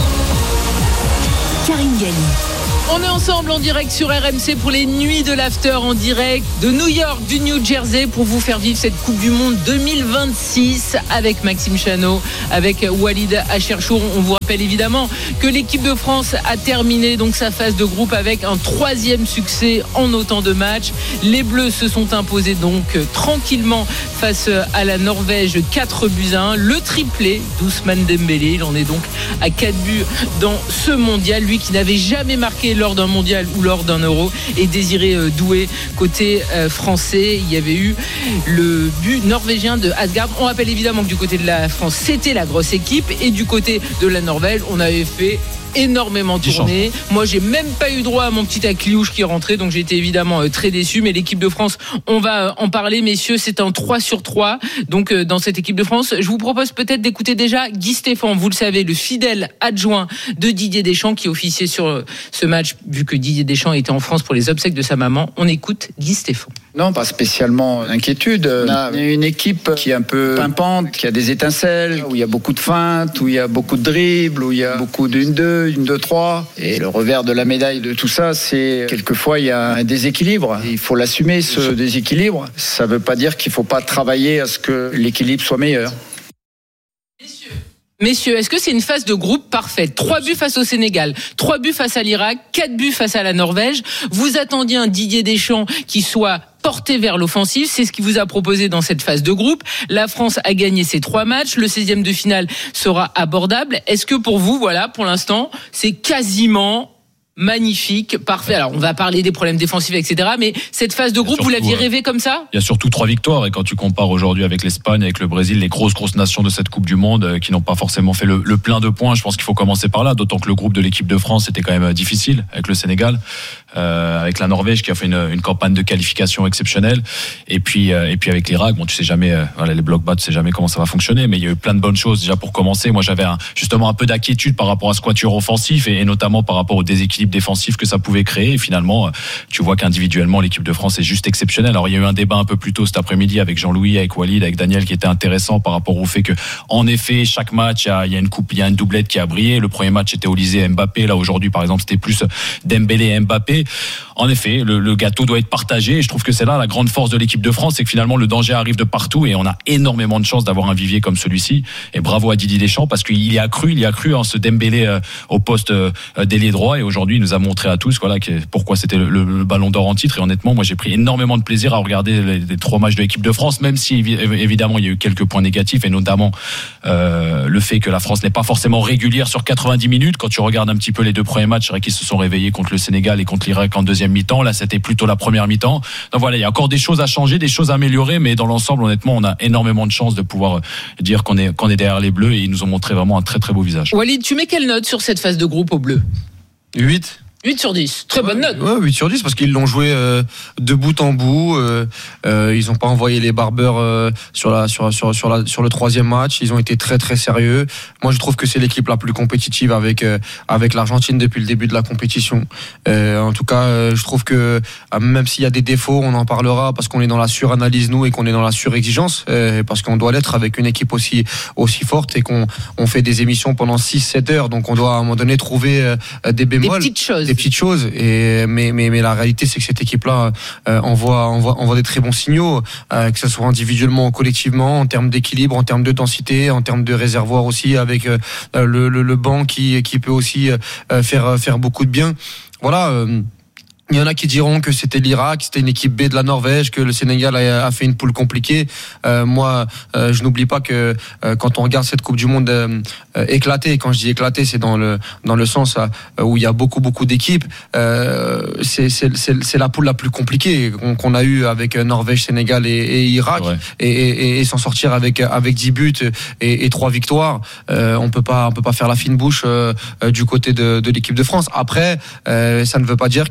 Karine Galli. On est ensemble en direct sur R M C pour les nuits de l'after en direct de New York, du New Jersey, pour vous faire vivre cette Coupe du Monde deux mille vingt-six avec Maxime Chanot, avec Walid Acharchour. On vous rappelle évidemment que l'équipe de France a terminé donc sa phase de groupe avec un troisième succès en autant de matchs. Les Bleus se sont imposés donc tranquillement face à la Norvège, quatre buts à un. Le triplé d'Ousmane Dembélé, il en est donc à quatre buts dans ce mondial, lui qui n'avait jamais marqué lors d'un mondial ou lors d'un euro. Et Désiré Doué côté euh, français, il y avait eu le but norvégien de Asgard. On rappelle évidemment que du côté de la France c'était la grosse équipe, et du côté de la Norvège on avait fait énormément tourné. Moi j'ai même pas eu droit à mon petit Akliouche qui est rentré, donc j'étais évidemment euh, très déçu. Mais l'équipe de France, on va euh, en parler messieurs, c'est un trois sur trois donc euh, dans cette équipe de France. Je vous propose peut-être d'écouter déjà Guy Stéphane, vous le savez, le fidèle adjoint de Didier Deschamps qui officiait sur euh, ce match, vu que Didier Deschamps était en France pour les obsèques de sa maman. On écoute Guy Stéphane. Non, pas spécialement d'inquiétude. On a une équipe qui est un peu pimpante, qui a des étincelles, où il y a beaucoup de feintes, où il y a beaucoup de dribbles, où il y a beaucoup d'une deux, une deux trois. Et le revers de la médaille de tout ça, c'est quelquefois il y a un déséquilibre. Il faut l'assumer, ce déséquilibre. Ça ne veut pas dire qu'il ne faut pas travailler à ce que l'équilibre soit meilleur. Messieurs, est-ce que c'est une phase de groupe parfaite? Trois buts face au Sénégal, trois buts face à l'Irak, quatre buts face à la Norvège. Vous attendiez un Didier Deschamps qui soit porté vers l'offensive, c'est ce qu'il vous a proposé dans cette phase de groupe. La France a gagné ses trois matchs, le seizième de finale sera abordable. Est-ce que pour vous, voilà, pour l'instant, c'est quasiment magnifique, parfait. Alors, on va parler des problèmes défensifs, et cetera. Mais cette phase de groupe, surtout, vous l'aviez rêvé comme ça? Il y a surtout trois victoires. Et quand tu compares aujourd'hui avec l'Espagne, avec le Brésil, les grosses, grosses nations de cette Coupe du Monde euh, qui n'ont pas forcément fait le, le plein de points, je pense qu'il faut commencer par là. D'autant que le groupe de l'équipe de France était quand même difficile avec le Sénégal, euh, avec la Norvège qui a fait une, une campagne de qualification exceptionnelle. Et puis, euh, et puis avec l'Irak, bon, tu sais jamais, euh, voilà, les blocs bas, tu sais jamais comment ça va fonctionner. Mais il y a eu plein de bonnes choses déjà pour commencer. Moi, j'avais un, justement un peu d'inquiétude par rapport à ce quatuor offensif et, et notamment par rapport au déséquilibre défensif que ça pouvait créer. Et finalement, tu vois qu'individuellement, l'équipe de France est juste exceptionnelle. Alors, il y a eu un débat un peu plus tôt cet après-midi avec Jean-Louis, avec Walid, avec Daniel, qui était intéressant par rapport au fait que, en effet, chaque match, il y a, il y a une coupe, il y a une doublette qui a brillé. Le premier match était Olysée et Mbappé. Là, aujourd'hui, par exemple, c'était plus Dembélé et Mbappé. En effet, le, le gâteau doit être partagé. Et je trouve que c'est là la grande force de l'équipe de France, c'est que finalement, le danger arrive de partout et on a énormément de chance d'avoir un vivier comme celui-ci. Et bravo à Didier Deschamps parce qu'il y a cru, il y a cru en ce Dembélé euh, au poste euh, d'ailier droit. Et aujourd'hui, il nous a montré à tous, voilà, que, pourquoi c'était le, le, le ballon d'or en titre. Et honnêtement, moi, j'ai pris énormément de plaisir à regarder les, les trois matchs de l'équipe de France, même si évidemment, il y a eu quelques points négatifs et notamment euh, le fait que la France n'est pas forcément régulière sur quatre-vingt-dix minutes. Quand tu regardes un petit peu les deux premiers matchs, c'est vrai qu'ils se sont réveillés contre le Sénégal et contre l'Irak en deuxième mi-temps. Là, c'était plutôt la première mi-temps. Donc voilà, il y a encore des choses à changer, des choses à améliorer, mais dans l'ensemble, honnêtement, on a énormément de chance de pouvoir dire qu'on est, qu'on est derrière les Bleus et ils nous ont montré vraiment un très très beau visage. Walid, tu mets quelle note sur cette phase de groupe aux Bleus? huit. huit sur dix, très bonne note. Ouais, huit sur dix parce qu'ils l'ont joué euh, de bout en bout. Euh, euh, ils n'ont pas envoyé les barbeurs euh, sur la sur sur sur la sur le troisième match. Ils ont été très très sérieux. Moi, je trouve que c'est l'équipe la plus compétitive avec euh, avec l'Argentine depuis le début de la compétition. Euh, en tout cas, euh, je trouve que euh, même s'il y a des défauts, on en parlera parce qu'on est dans la suranalyse nous et qu'on est dans la surexigence euh, parce qu'on doit l'être avec une équipe aussi aussi forte et qu'on on fait des émissions pendant six sept heures. Donc on doit à un moment donné trouver euh, des bémols, des petites choses. Des petites choses et mais mais mais la réalité c'est que cette équipe là euh, envoie envoie envoie des très bons signaux euh, que ce soit individuellement ou collectivement en termes d'équilibre, en termes de densité, en termes de réservoir aussi avec euh, le, le le banc qui qui peut aussi euh, faire faire beaucoup de bien. Voilà. Euh, Il y en a qui diront que c'était l'Irak, c'était une équipe B de la Norvège, que le Sénégal a, a fait une poule compliquée. Euh, moi, euh, je n'oublie pas que euh, quand on regarde cette Coupe du Monde euh, euh, éclatée, quand je dis éclatée, c'est dans le dans le sens euh, où il y a beaucoup beaucoup d'équipes. Euh, c'est, c'est c'est c'est la poule la plus compliquée qu'on, qu'on a eu avec Norvège, Sénégal et, et Irak, et, et, et s'en sortir avec avec dix buts et, et trois victoires. Euh, on peut pas on peut pas faire la fine bouche euh, du côté de, de l'équipe de France. Après, euh, ça ne veut pas dire qu'il faut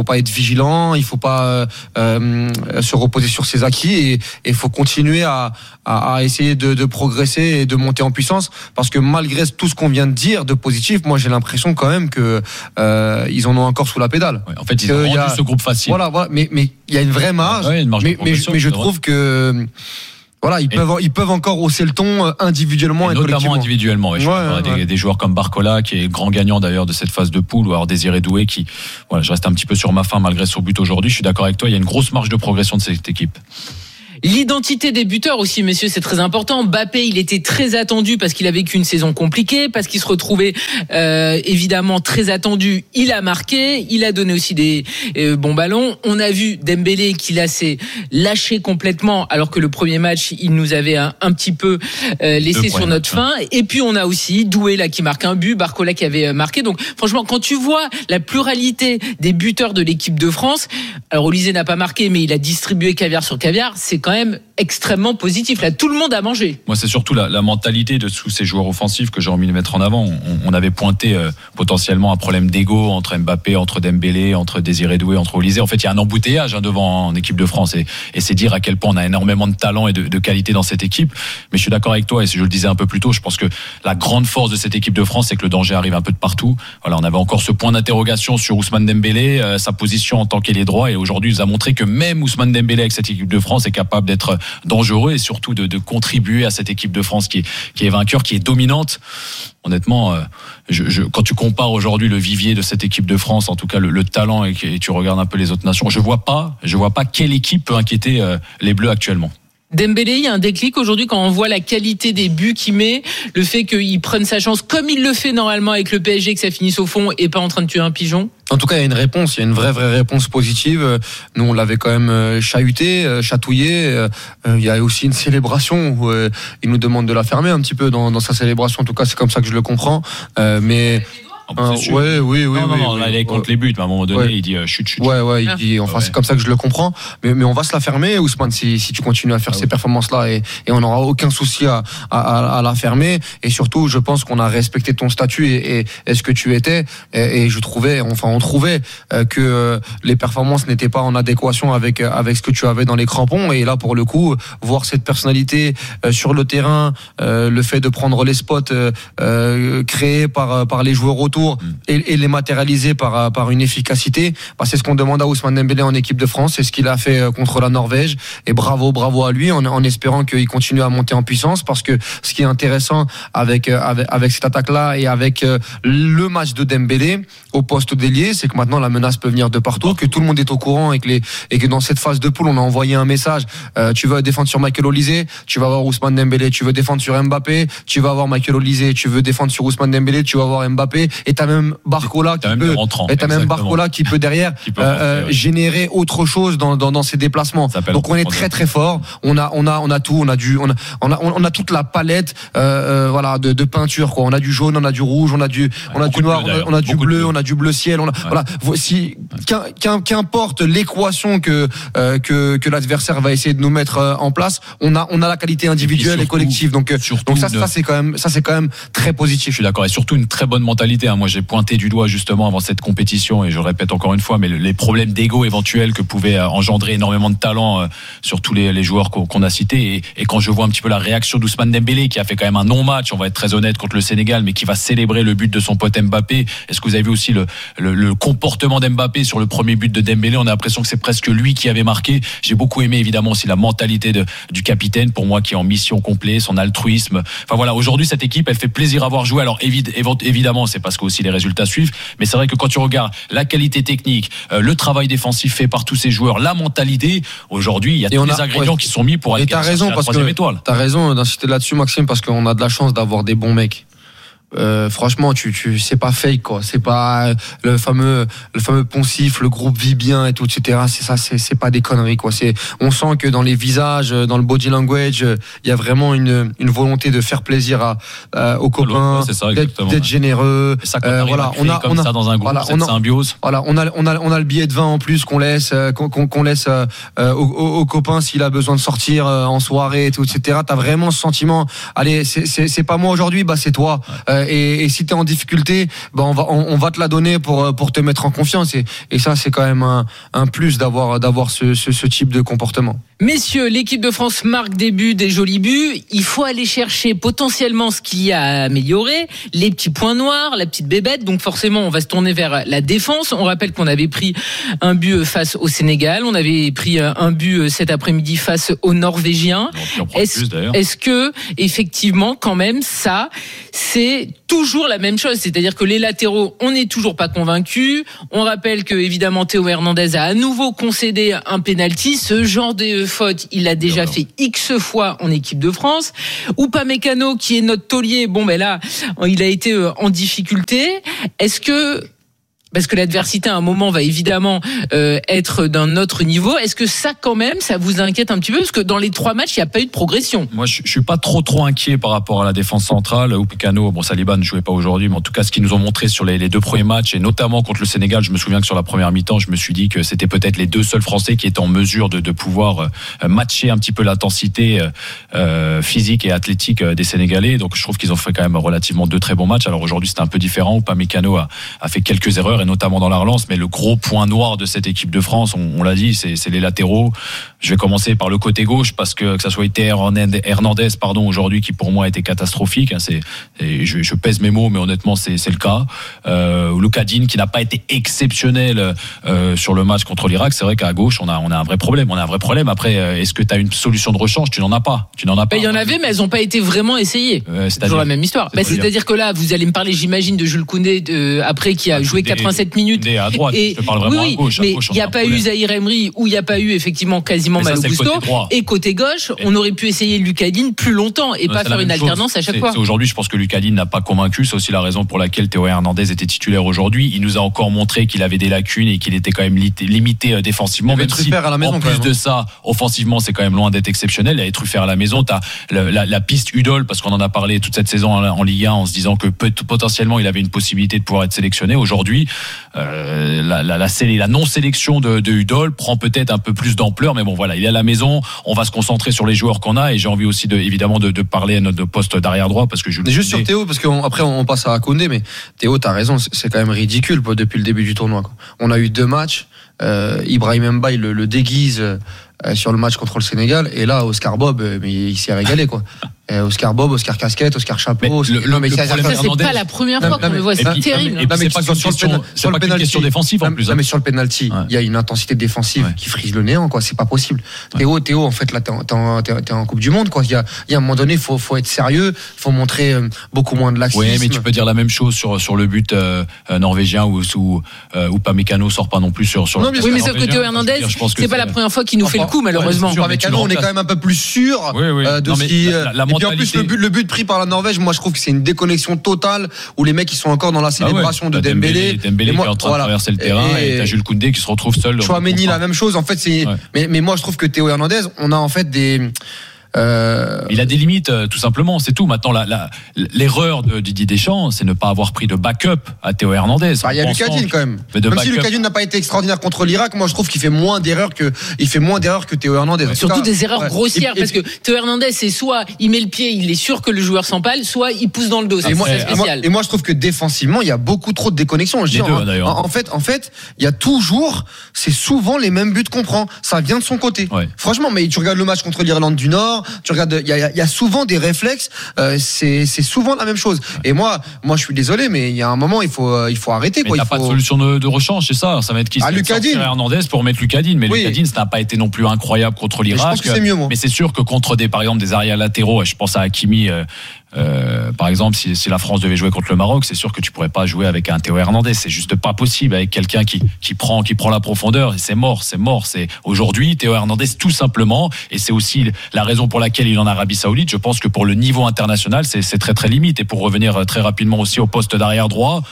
faut pas être vigilant, il faut pas euh, euh, se reposer sur ses acquis et il faut continuer à, à, à essayer de, de progresser et de monter en puissance, parce que malgré tout ce qu'on vient de dire de positif, moi j'ai l'impression quand même que euh, ils en ont encore sous la pédale. Ouais, en fait, ils ont rendu a, ce groupe facile. Voilà, voilà, mais mais il y a une vraie marge. Ouais, une marge mais, mais, mais je trouve que voilà, ils et peuvent, ils peuvent encore hausser le ton individuellement et, et notamment individuellement. Ouais, je ouais, ouais, ouais. Des, des joueurs comme Barcola, qui est grand gagnant d'ailleurs de cette phase de poule, ou alors Désiré Doué, qui, voilà, je reste un petit peu sur ma faim malgré son but aujourd'hui. Je suis d'accord avec toi, il y a une grosse marge de progression de cette équipe. L'identité des buteurs aussi, messieurs, c'est très important. Mbappé, il était très attendu parce qu'il a vécu une saison compliquée, parce qu'il se retrouvait euh, évidemment très attendu. Il a marqué, il a donné aussi des euh, bons ballons. On a vu Dembélé qui là s'est lâché complètement, alors que le premier match, il nous avait un, un petit peu euh, laissé sur notre faim. Et puis on a aussi Doué là qui marque un but, Barcola qui avait marqué. Donc franchement, quand tu vois la pluralité des buteurs de l'équipe de France, alors Olysée n'a pas marqué, mais il a distribué caviar sur caviar, c'est quand même extrêmement positif. Là, tout le monde a mangé. Moi, c'est surtout la, la mentalité de tous ces joueurs offensifs que j'ai envie de mettre en avant. On, on avait pointé euh, potentiellement un problème d'ego entre Mbappé, entre Dembélé, entre Désiré Doué, entre Olysée. En fait, il y a un embouteillage hein, devant en équipe de France, et, et c'est dire à quel point on a énormément de talent et de, de qualité dans cette équipe. Mais je suis d'accord avec toi, et si je le disais un peu plus tôt, je pense que la grande force de cette équipe de France, c'est que le danger arrive un peu de partout. Voilà, on avait encore ce point d'interrogation sur Ousmane Dembélé, euh, sa position en tant qu'ailier droit, et aujourd'hui, il nous a montré que même Ousmane Dembélé avec cette équipe de France est capable d'être dangereux et surtout de, de contribuer à cette équipe de France qui est, qui est vainqueur, qui est dominante. Honnêtement, euh, je, je, quand tu compares aujourd'hui le vivier de cette équipe de France, en tout cas le, le talent, et, et tu regardes un peu les autres nations, je vois pas, je vois pas quelle équipe peut inquiéter euh, les Bleus actuellement. Dembélé, il y a un déclic aujourd'hui quand on voit la qualité des buts qu'il met, le fait qu'il prenne sa chance comme il le fait normalement avec le P S G, que ça finisse au fond et pas en train de tuer un pigeon. En tout cas, il y a une réponse, il y a une vraie vraie réponse positive. Nous, on l'avait quand même chahuté, chatouillé. Il y a aussi une célébration où il nous demande de la fermer un petit peu dans, dans sa célébration. En tout cas, c'est comme ça que je le comprends. Mais Ah, ouais, oui, oui, non, oui. Non, non, là, il est contre ouais. les buts, mais à un moment donné, ouais. il dit euh, chut, chut. Ouais, ouais, il dit, enfin, ouais. c'est comme ça que je le comprends. Mais, mais on va se la fermer, Ousmane, si, si tu continues à faire ah, ces oui. performances-là, et, et on n'aura aucun souci à, à, à la fermer. Et surtout, je pense qu'on a respecté ton statut et, et, et ce que tu étais. Et, et je trouvais, enfin, on trouvait euh, que les performances n'étaient pas en adéquation avec, avec ce que tu avais dans les crampons. Et là, pour le coup, voir cette personnalité euh, sur le terrain, euh, le fait de prendre les spots euh, euh, créés par, par les joueurs autour, Et, et les matérialiser par, par une efficacité, bah c'est ce qu'on demande à Ousmane Dembélé en équipe de France, c'est ce qu'il a fait contre la Norvège, et bravo bravo à lui, en, en espérant qu'il continue à monter en puissance, parce que ce qui est intéressant avec, avec, avec cette attaque là et avec le match de Dembélé au poste d'ailier, c'est que maintenant la menace peut venir de partout, que tout le monde est au courant, et que, les, et que dans cette phase de poule on a envoyé un message, euh, tu veux défendre sur Michael Olysée, tu vas avoir Ousmane Dembélé, tu veux défendre sur Mbappé, tu vas avoir Michael Olysée, tu veux défendre sur Ousmane Dembélé, tu vas avoir Mbappé, et t'as même Barcola qui peut, rentrant, et t'as même Barcola qui peut derrière qui peut euh, rentrer, ouais. générer autre chose dans, dans, dans ses déplacements. Donc on est très très fort. On a on a on a tout. On a du on a on a, on a toute la palette euh, euh, voilà de, de peinture quoi. On a du jaune, on a du rouge, on a du on a du noir, on a, on a du bleu, on a du bleu ciel. On a, ouais. Voilà. Si qu'importe l'équation que euh, que que l'adversaire va essayer de nous mettre euh, en place, on a on a la qualité individuelle et, et collective. Donc donc ça ça c'est quand même ça c'est quand même très positif. Je suis d'accord, et surtout une très bonne mentalité. Hein. Moi j'ai pointé du doigt justement avant cette compétition, et je le répète encore une fois, mais les problèmes d'ego éventuels que pouvaient engendrer énormément de talent sur tous les, les joueurs qu'on, qu'on a cités, et, et quand je vois un petit peu la réaction d'Ousmane Dembélé, qui a fait quand même un non-match, on va être très honnête, contre le Sénégal, mais qui va célébrer le but de son pote Mbappé. Est-ce que vous avez vu aussi le, le, le comportement d'Mbappé sur le premier but de Dembélé? On a l'impression que c'est presque lui qui avait marqué. J'ai beaucoup aimé évidemment aussi la mentalité de, du capitaine, pour moi, qui est en mission complète, son altruisme. Enfin voilà, aujourd'hui cette équipe, elle fait plaisir à voir jouer. Alors évidemment, c'est parce que aussi les résultats suivent, mais c'est vrai que quand tu regardes la qualité technique, euh, le travail défensif fait par tous ces joueurs, la mentalité, aujourd'hui il y a et tous les a, ingrédients ouais. qui sont mis pour aller chercher la troisième étoile. T'as raison d'insister là-dessus, Maxime, parce qu'on a de la chance d'avoir des bons mecs. Euh, franchement, tu, tu, c'est pas fake quoi. C'est pas le fameux, le fameux poncif, le groupe vit bien et tout, et cetera. C'est ça, c'est, c'est pas des conneries quoi. C'est, on sent que dans les visages, dans le body language, il y a vraiment une, une volonté de faire plaisir à, à aux copains, ouais, c'est ça, d'être, d'être généreux. Et ça, euh, voilà, on a, comme on a, ça dans un groupe, voilà, cette on a, symbiose. Voilà, on a, on a, on a le billet de vin en plus qu'on laisse, qu'on, qu'on laisse euh, aux, aux copains s'il a besoin de sortir euh, en soirée et tout, et cetera. T'as vraiment ce sentiment. Allez, c'est, c'est, c'est pas moi aujourd'hui, bah c'est toi. Ouais. Euh, Euh, et, et si t'es en difficulté, ben on va on, on va te la donner pour pour te mettre en confiance. Et, et ça, c'est quand même un, un plus d'avoir d'avoir ce, ce ce type de comportement. Messieurs, l'équipe de France marque des buts, des jolis buts. Il faut aller chercher potentiellement ce qu'il y a à améliorer, les petits points noirs, la petite bébête. Donc forcément, on va se tourner vers la défense. On rappelle qu'on avait pris un but face au Sénégal. On avait pris un but cet après-midi face aux Norvégiens. Est-ce, est-ce que, effectivement, quand même, ça, c'est toujours la même chose? C'est-à-dire que les latéraux, on n'est toujours pas convaincus. On rappelle que, évidemment, Théo Hernandez a à nouveau concédé un penalty. Ce genre de faute, il l'a déjà fait X fois en équipe de France. Upamecano, qui est notre taulier, bon, ben là, il a été en difficulté. Est-ce que, parce que l'adversité à un moment va évidemment euh, être d'un autre niveau, est-ce que ça quand même, ça vous inquiète un petit peu? Parce que dans les trois matchs, il n'y a pas eu de progression. Moi, je, je suis pas trop trop inquiet par rapport à la défense centrale. Upamecano, bon, Saliba ne jouait pas aujourd'hui, mais en tout cas, ce qu'ils nous ont montré sur les, les deux premiers matchs, et notamment contre le Sénégal, je me souviens que sur la première mi-temps, je me suis dit que c'était peut-être les deux seuls Français qui étaient en mesure de, de pouvoir euh, matcher un petit peu l'intensité euh, physique et athlétique des Sénégalais. Donc, je trouve qu'ils ont fait quand même relativement deux très bons matchs. Alors aujourd'hui, c'était un peu différent. Upamecano a, a fait quelques erreurs, et notamment dans la relance, mais le gros point noir de cette équipe de France, on, on l'a dit, c'est, c'est les latéraux. Je vais commencer par le côté gauche, parce que que ça soit été Hernandez, pardon, aujourd'hui, qui pour moi a été catastrophique. C'est, et je, je pèse mes mots, mais honnêtement, c'est, c'est le cas. Euh, Lucas Digne, qui n'a pas été exceptionnel euh, sur le match contre l'Irak. C'est vrai qu'à gauche, on a, on a un vrai problème. On a un vrai problème. Après, est-ce que tu as une solution de rechange? Tu n'en as pas. Tu n'en as pas. Il y en avait, mais elles n'ont pas été vraiment essayées. Euh, c'est toujours la même histoire. C'est bah, c'est-à-dire que là, vous allez me parler, j'imagine, de Jules Koundé, de, après qui a ah, joué Koundé, quatre-vingt-sept minutes. Koundé à droite. Et, je te parle vraiment oui, à gauche. Mais il n'y a, a pas eu Zahir Emery, ou il n'y a pas eu effectivement quasiment Malo Gusto. Et côté gauche, et on aurait pu essayer Lucas Digne plus longtemps et non, pas faire une alternance chose. à chaque c'est, fois. C'est aujourd'hui, je pense que Lucas Digne n'a pas convaincu. C'est aussi la raison pour laquelle Théo Hernandez était titulaire aujourd'hui. Il nous a encore montré qu'il avait des lacunes et qu'il était quand même limité défensivement. Même si, à la maison, en plus de ça, offensivement, c'est quand même loin d'être exceptionnel. Il y a Truffert à la maison. T'as la, la, la piste Udol, parce qu'on en a parlé toute cette saison en, en Ligue un, en se disant que peut, potentiellement il avait une possibilité de pouvoir être sélectionné. Aujourd'hui, euh, la, la, la, la non-sélection de, de Udol prend peut-être un peu plus d'ampleur, mais bon, voilà, il est à la maison. On va se concentrer sur les joueurs qu'on a, et j'ai envie aussi de, évidemment de, de parler à notre poste d'arrière droit, parce que je. Mais juste sur Théo, parce qu'après on, on passe à Koundé, mais Théo, t'as raison, c'est, c'est quand même ridicule quoi, depuis le début du tournoi. Quoi. On a eu deux matchs, euh, Ibrahim Mbaye le, le déguise euh, sur le match contre le Sénégal, et là Oscar Bob, euh, mais il s'est régalé quoi. Et Oscar Bob, Oscar Casquette, Oscar Chapeau. Le, le, mais le ça, ça, c'est pas la première fois qu'on le voit, c'est terrible. Et puis c'est pas qu'une question question défensive en plus. Non mais sur le penalty, il ouais. y a une intensité défensive ouais. qui frise le néant quoi, c'est pas possible. Ouais. Théo, Théo en fait là t'es en, t'es, t'es en Coupe du Monde quoi, il y a, il y a un moment donné faut faut être sérieux, faut montrer beaucoup moins de laxisme. Oui, mais tu peux dire la même chose sur sur le but euh, norvégien où où euh, où Upamecano sort pas non plus sur sur. Non, le oui, mais sauf que Théo Hernandez, c'est pas la première fois qu'il nous fait le coup malheureusement. Upamecano, on est quand même un peu plus sûr de ce qui. Et puis en plus le but le but pris par la Norvège, moi je trouve que c'est une déconnexion totale où les mecs ils sont encore dans la célébration ah ouais, de Dembélé. Dembélé, Dembélé moi, qui est en train voilà. de traverser le terrain et, et t'as Jules Koundé qui se retrouve seul. Chouameni la même chose en fait c'est ouais. mais mais moi je trouve que Théo Hernandez, on a en fait des Euh... Il a des limites, tout simplement, c'est tout. Maintenant, la, la, l'erreur de Didier Deschamps, c'est ne pas avoir pris de backup à Théo Hernandez. Bah, il y a Lucas Digne quand même. Même backup. Si Lucas Digne n'a pas été extraordinaire contre l'Irak, moi je trouve qu'il fait moins d'erreurs que il fait moins d'erreurs que Théo Hernandez. Ouais. Surtout cas, des erreurs ouais. grossières, et, parce et, que Théo Hernandez, c'est soit il met le pied, il est sûr que le joueur s'empale, soit il pousse dans le dos. C'est et, moi, spécial. Et, moi, et moi, je trouve que défensivement, il y a beaucoup trop de déconnexions. Je dis, deux, en, en, en fait, en fait, il y a toujours, c'est souvent les mêmes buts qu'on prend. Ça vient de son côté. Ouais. Franchement, mais tu regardes le match contre l'Irlande du Nord, tu regardes, il y a il y a souvent des réflexes, euh, c'est c'est souvent la même chose. Et moi, moi, je suis désolé, mais il y a un moment, il faut il faut arrêter. Quoi. Mais t'as il faut... pas de solution de, de rechange, c'est ça. Ça va être qui? Ah, Lucas Digne. Hernandez pour mettre Lucas Digne, mais oui. Lucas Digne, ça n'a pas été non plus incroyable contre l'Irak. Mais je pense que c'est mieux, moi. Mais c'est sûr que contre des, par exemple, des arrières latéraux, je pense à Hakimi. Euh, Euh, par exemple, si, si la France devait jouer contre le Maroc, c'est sûr que tu pourrais pas jouer avec un Théo Hernandez. C'est juste pas possible avec quelqu'un qui qui prend qui prend la profondeur. Et c'est mort, c'est mort. C'est aujourd'hui Théo Hernandez tout simplement. Et c'est aussi la raison pour laquelle il est en Arabie Saoudite. Je pense que pour le niveau international, c'est c'est très très limite. Et pour revenir très rapidement aussi au poste d'arrière droit.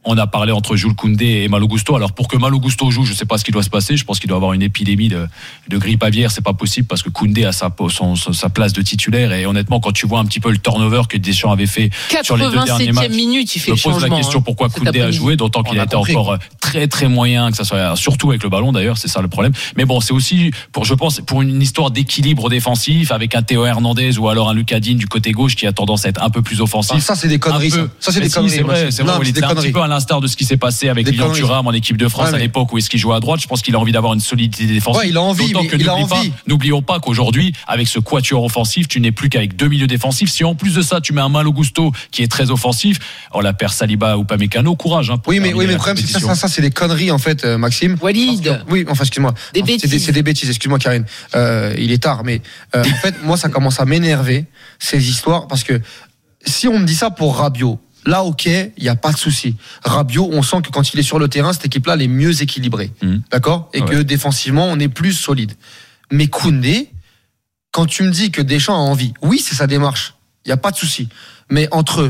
on a parlé entre Jules Koundé et Malo Gusto. Alors pour que Malo Gusto joue, je sais pas ce qui doit se passer. Je pense qu'il doit avoir une épidémie de, de grippe aviaire. C'est pas possible parce que Koundé a sa, son, sa place de titulaire. Et honnêtement, quand tu vois un petit peu le turnover que Deschamps avait fait sur les deux derniers matchs, minute, il fait je me le pose la question hein, pourquoi Koundé a joué, d'autant qu'il a, a été compris. encore très très moyen, que ça soit surtout avec le ballon d'ailleurs, c'est ça le problème. Mais bon, c'est aussi pour, je pense, pour une histoire d'équilibre défensif avec un Théo Hernandez ou alors un Lucas Digne du côté gauche qui a tendance à être un peu plus offensif. Ah, ça c'est des conneries. Peu, ça, ça c'est des si, conneries. C'est vrai, c'est vrai. C'est un petit peu à l'instar de ce qui s'est passé avec Lilian Thuram en équipe de France ouais, à l'époque où est-ce qu'il jouait à droite. Je pense qu'il a envie d'avoir une solidité défensive. Ouais, il a envie. Mais que il a n'oublie envie. Pas, n'oublions pas qu'aujourd'hui, avec ce quatuor offensif, tu n'es plus qu'avec deux milieux défensifs. Si en plus de ça, tu mets un Malo Gusto qui est très offensif, on la perd Saliba ou Upamecano, courage. Hein, oui, mais oui, mais le problème, c'est que ça, ça, ça, c'est des conneries en fait, euh, Maxime. Walid. Que, oui, enfin, excuse-moi. Des enfin, bêtises. C'est des, c'est des bêtises. Excuse-moi, Karine. Euh, il est tard, mais euh, en fait, moi, ça commence à m'énerver ces histoires parce que si on me dit ça pour Rabiot. Là, ok, il y a pas de souci. Rabiot, on sent que quand il est sur le terrain, cette équipe-là, elle est mieux équilibrée, mmh. d'accord, et ouais. que défensivement, on est plus solide. Mais Koundé, quand tu me dis que Deschamps a envie, oui, c'est sa démarche, il y a pas de souci. Mais entre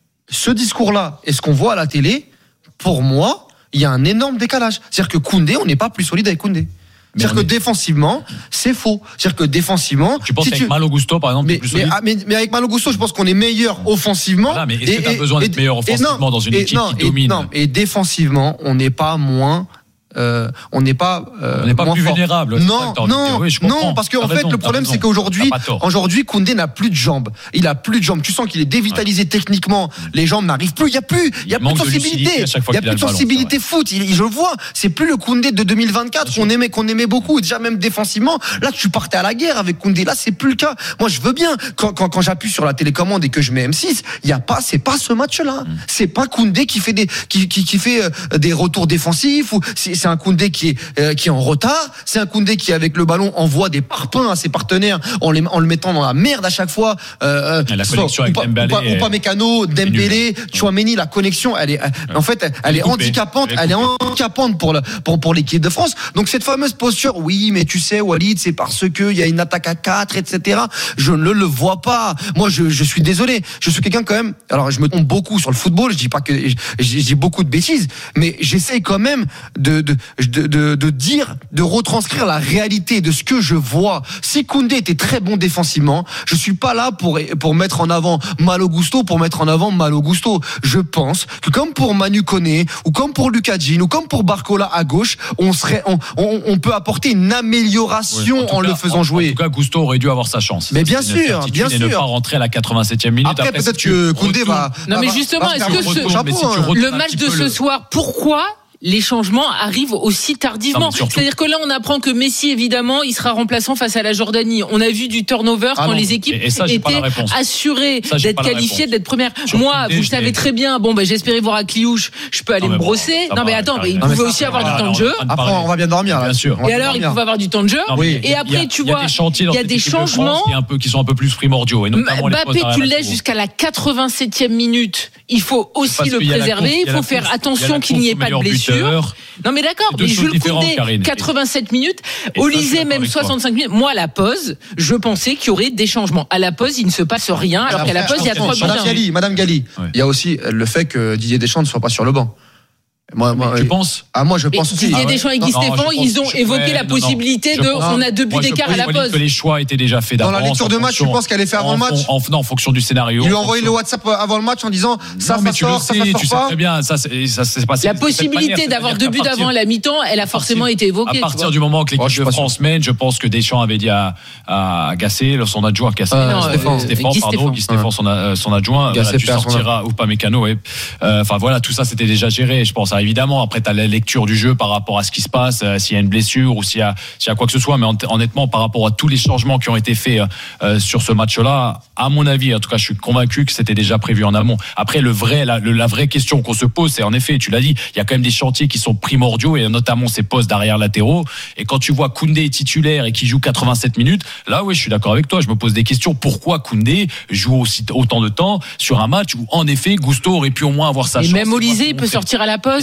ce discours-là et ce qu'on voit à la télé, pour moi, il y a un énorme décalage. C'est-à-dire que Koundé, on n'est pas plus solide avec Koundé. Mais C'est-à-dire que est... défensivement, c'est faux. C'est-à-dire que défensivement, tu penses si avec tu... Malo Gusto par exemple, mais, plus mais, mais, mais avec Malo Gusto, je pense qu'on est meilleur offensivement. Voilà, mais est-ce et, que tu as besoin d'être meilleur offensivement non, dans une équipe non, qui domine? Non, et défensivement, on n'est pas moins. Euh, on n'est pas, euh, on n'est pas moins plus fort. vulnérable. Non, non, oui, non, parce qu'en en fait, le problème, c'est qu'aujourd'hui, aujourd'hui, Koundé n'a plus de jambes. Il a plus de jambes. Tu sens qu'il est dévitalisé ouais. techniquement. Les jambes n'arrivent plus. Il y a plus, il y a il plus de sensibilité. Il y a plus de sensibilité foot. Il, je le vois. C'est plus le Koundé de deux mille vingt-quatre qu'on aimait, qu'on aimait beaucoup. Déjà même défensivement. Là, tu partais à la guerre avec Koundé. Là, c'est plus le cas. Moi, je veux bien quand, quand, quand j'appuie sur la télécommande et que je mets M six, il y a pas, c'est pas ce match-là. Mm. C'est pas Koundé qui fait des, qui, qui, qui fait euh, des retours défensifs ou c'est, c'est un Koundé qui est Euh, qui est en retard, c'est un Koundé qui avec le ballon envoie des parpaings à ses partenaires en, les, en le mettant dans la merde à chaque fois. Euh, la connexion avec Dembélé, ou pas Mécano, Dembélé, Chouameni, la connexion, elle est, elle, en fait, elle, elle est handicapante, elle, elle est handicapante pour le, pour pour l'équipe de France. Donc cette fameuse posture, oui, mais tu sais, Walid, c'est parce que il y a une attaque à quatre, et cetera. Je ne le vois pas. Moi, je, je suis désolé. Je suis quelqu'un quand même. Alors, je me trompe beaucoup sur le football. Je dis pas que j'ai, j'ai beaucoup de bêtises, mais j'essaye quand même de de de, de de dire, de retranscrire la réalité de ce que je vois. Si Koundé était très bon défensivement, je suis pas là pour pour mettre en avant Malo Gusto, pour mettre en avant Malo Gusto. Je pense que comme pour Manu Koné, ou comme pour Lucas Digne, ou comme pour Barcola à gauche, on serait, on, on, on peut apporter une amélioration ouais, en, en cas, le faisant en, jouer. En tout cas, Gusto aurait dû avoir sa chance. Mais bien sûr, bien sûr. Et ne pas rentrer à la quatre-vingt-septième minute. Après, Après peut-être que Koundé va. Non, mais justement, va, est-ce que ce, chapeau, si hein. le match de ce le... soir, pourquoi? Les changements arrivent aussi tardivement. Non, c'est-à-dire que là, on apprend que Messi, évidemment, il sera remplaçant face à la Jordanie. On a vu du turnover ah quand non. les équipes et, et ça, étaient assurées ça, d'être qualifiées, d'être premières. Sur Moi, Koundé, vous le savez très bien, bon, ben, j'espérais voir à Cliouche, je peux aller non, me brosser. Bon, non, mais attends, mais il pouvait aussi avoir du temps de jeu. Après, on va bien dormir, bien sûr. Et alors, il pouvait avoir du temps de jeu. Et après, tu vois, il y a des changements qui sont un peu plus primordiaux. Mbappé, tu le laisses jusqu'à la quatre-vingt-septième minute. Il faut aussi le préserver. Il faut faire attention qu'il n'y ait pas de blessure. Non mais d'accord, mais Jules Koundé, quatre-vingt-sept minutes, Olysée même soixante-cinq minutes. Moi à la pause, je pensais qu'il y aurait des changements. À la pause, il ne se passe rien, alors qu'à la pause, il y a trois buts. Madame Galli, Madame Galli, il y a aussi le fait que Didier Deschamps ne soit pas sur le banc. Moi, moi, tu penses Ah, moi, je mais pense aussi. Didier Deschamps et Guy Stéphane, ils ont évoqué ouais, la possibilité non, non. de. On a deux buts d'écart à la pause. Que les choix étaient déjà faits d'avance. Dans la lecture de match, tu penses qu'elle est faite avant le match en, Non, en fonction du scénario. Il lui a envoyé le WhatsApp avant le match en disant ça, ça sort, ça, ça sort pas. Tu sais très bien, ça s'est passé. La possibilité d'avoir deux buts avant la mi-temps, elle a forcément été évoquée. À partir du moment que l'équipe de France mène, je pense que Deschamps avait dit à Gasset, son adjoint, Gasset, Stéphane, pardon, Guy Stéphane, son adjoint, tu sortiras ou pas Mécano. Enfin voilà, tout ça c'était déjà géré. Je pense évidemment. Après, t'as la lecture du jeu par rapport à ce qui se passe, euh, s'il y a une blessure ou s'il y a, s'il y a quoi que ce soit, mais en, honnêtement par rapport à tous les changements qui ont été faits euh, sur ce match-là, à mon avis, en tout cas je suis convaincu que c'était déjà prévu en amont. Après le vrai, la, le, la vraie question qu'on se pose, c'est en effet, tu l'as dit, il y a quand même des chantiers qui sont primordiaux et notamment ces postes d'arrière latéraux, et quand tu vois Koundé titulaire et qui joue quatre-vingt-sept minutes, là oui je suis d'accord avec toi, je me pose des questions, pourquoi Koundé joue aussi autant de temps sur un match où en effet Gusto aurait pu au moins avoir sa et chance. Et même Olysée il peut sortir à la pause.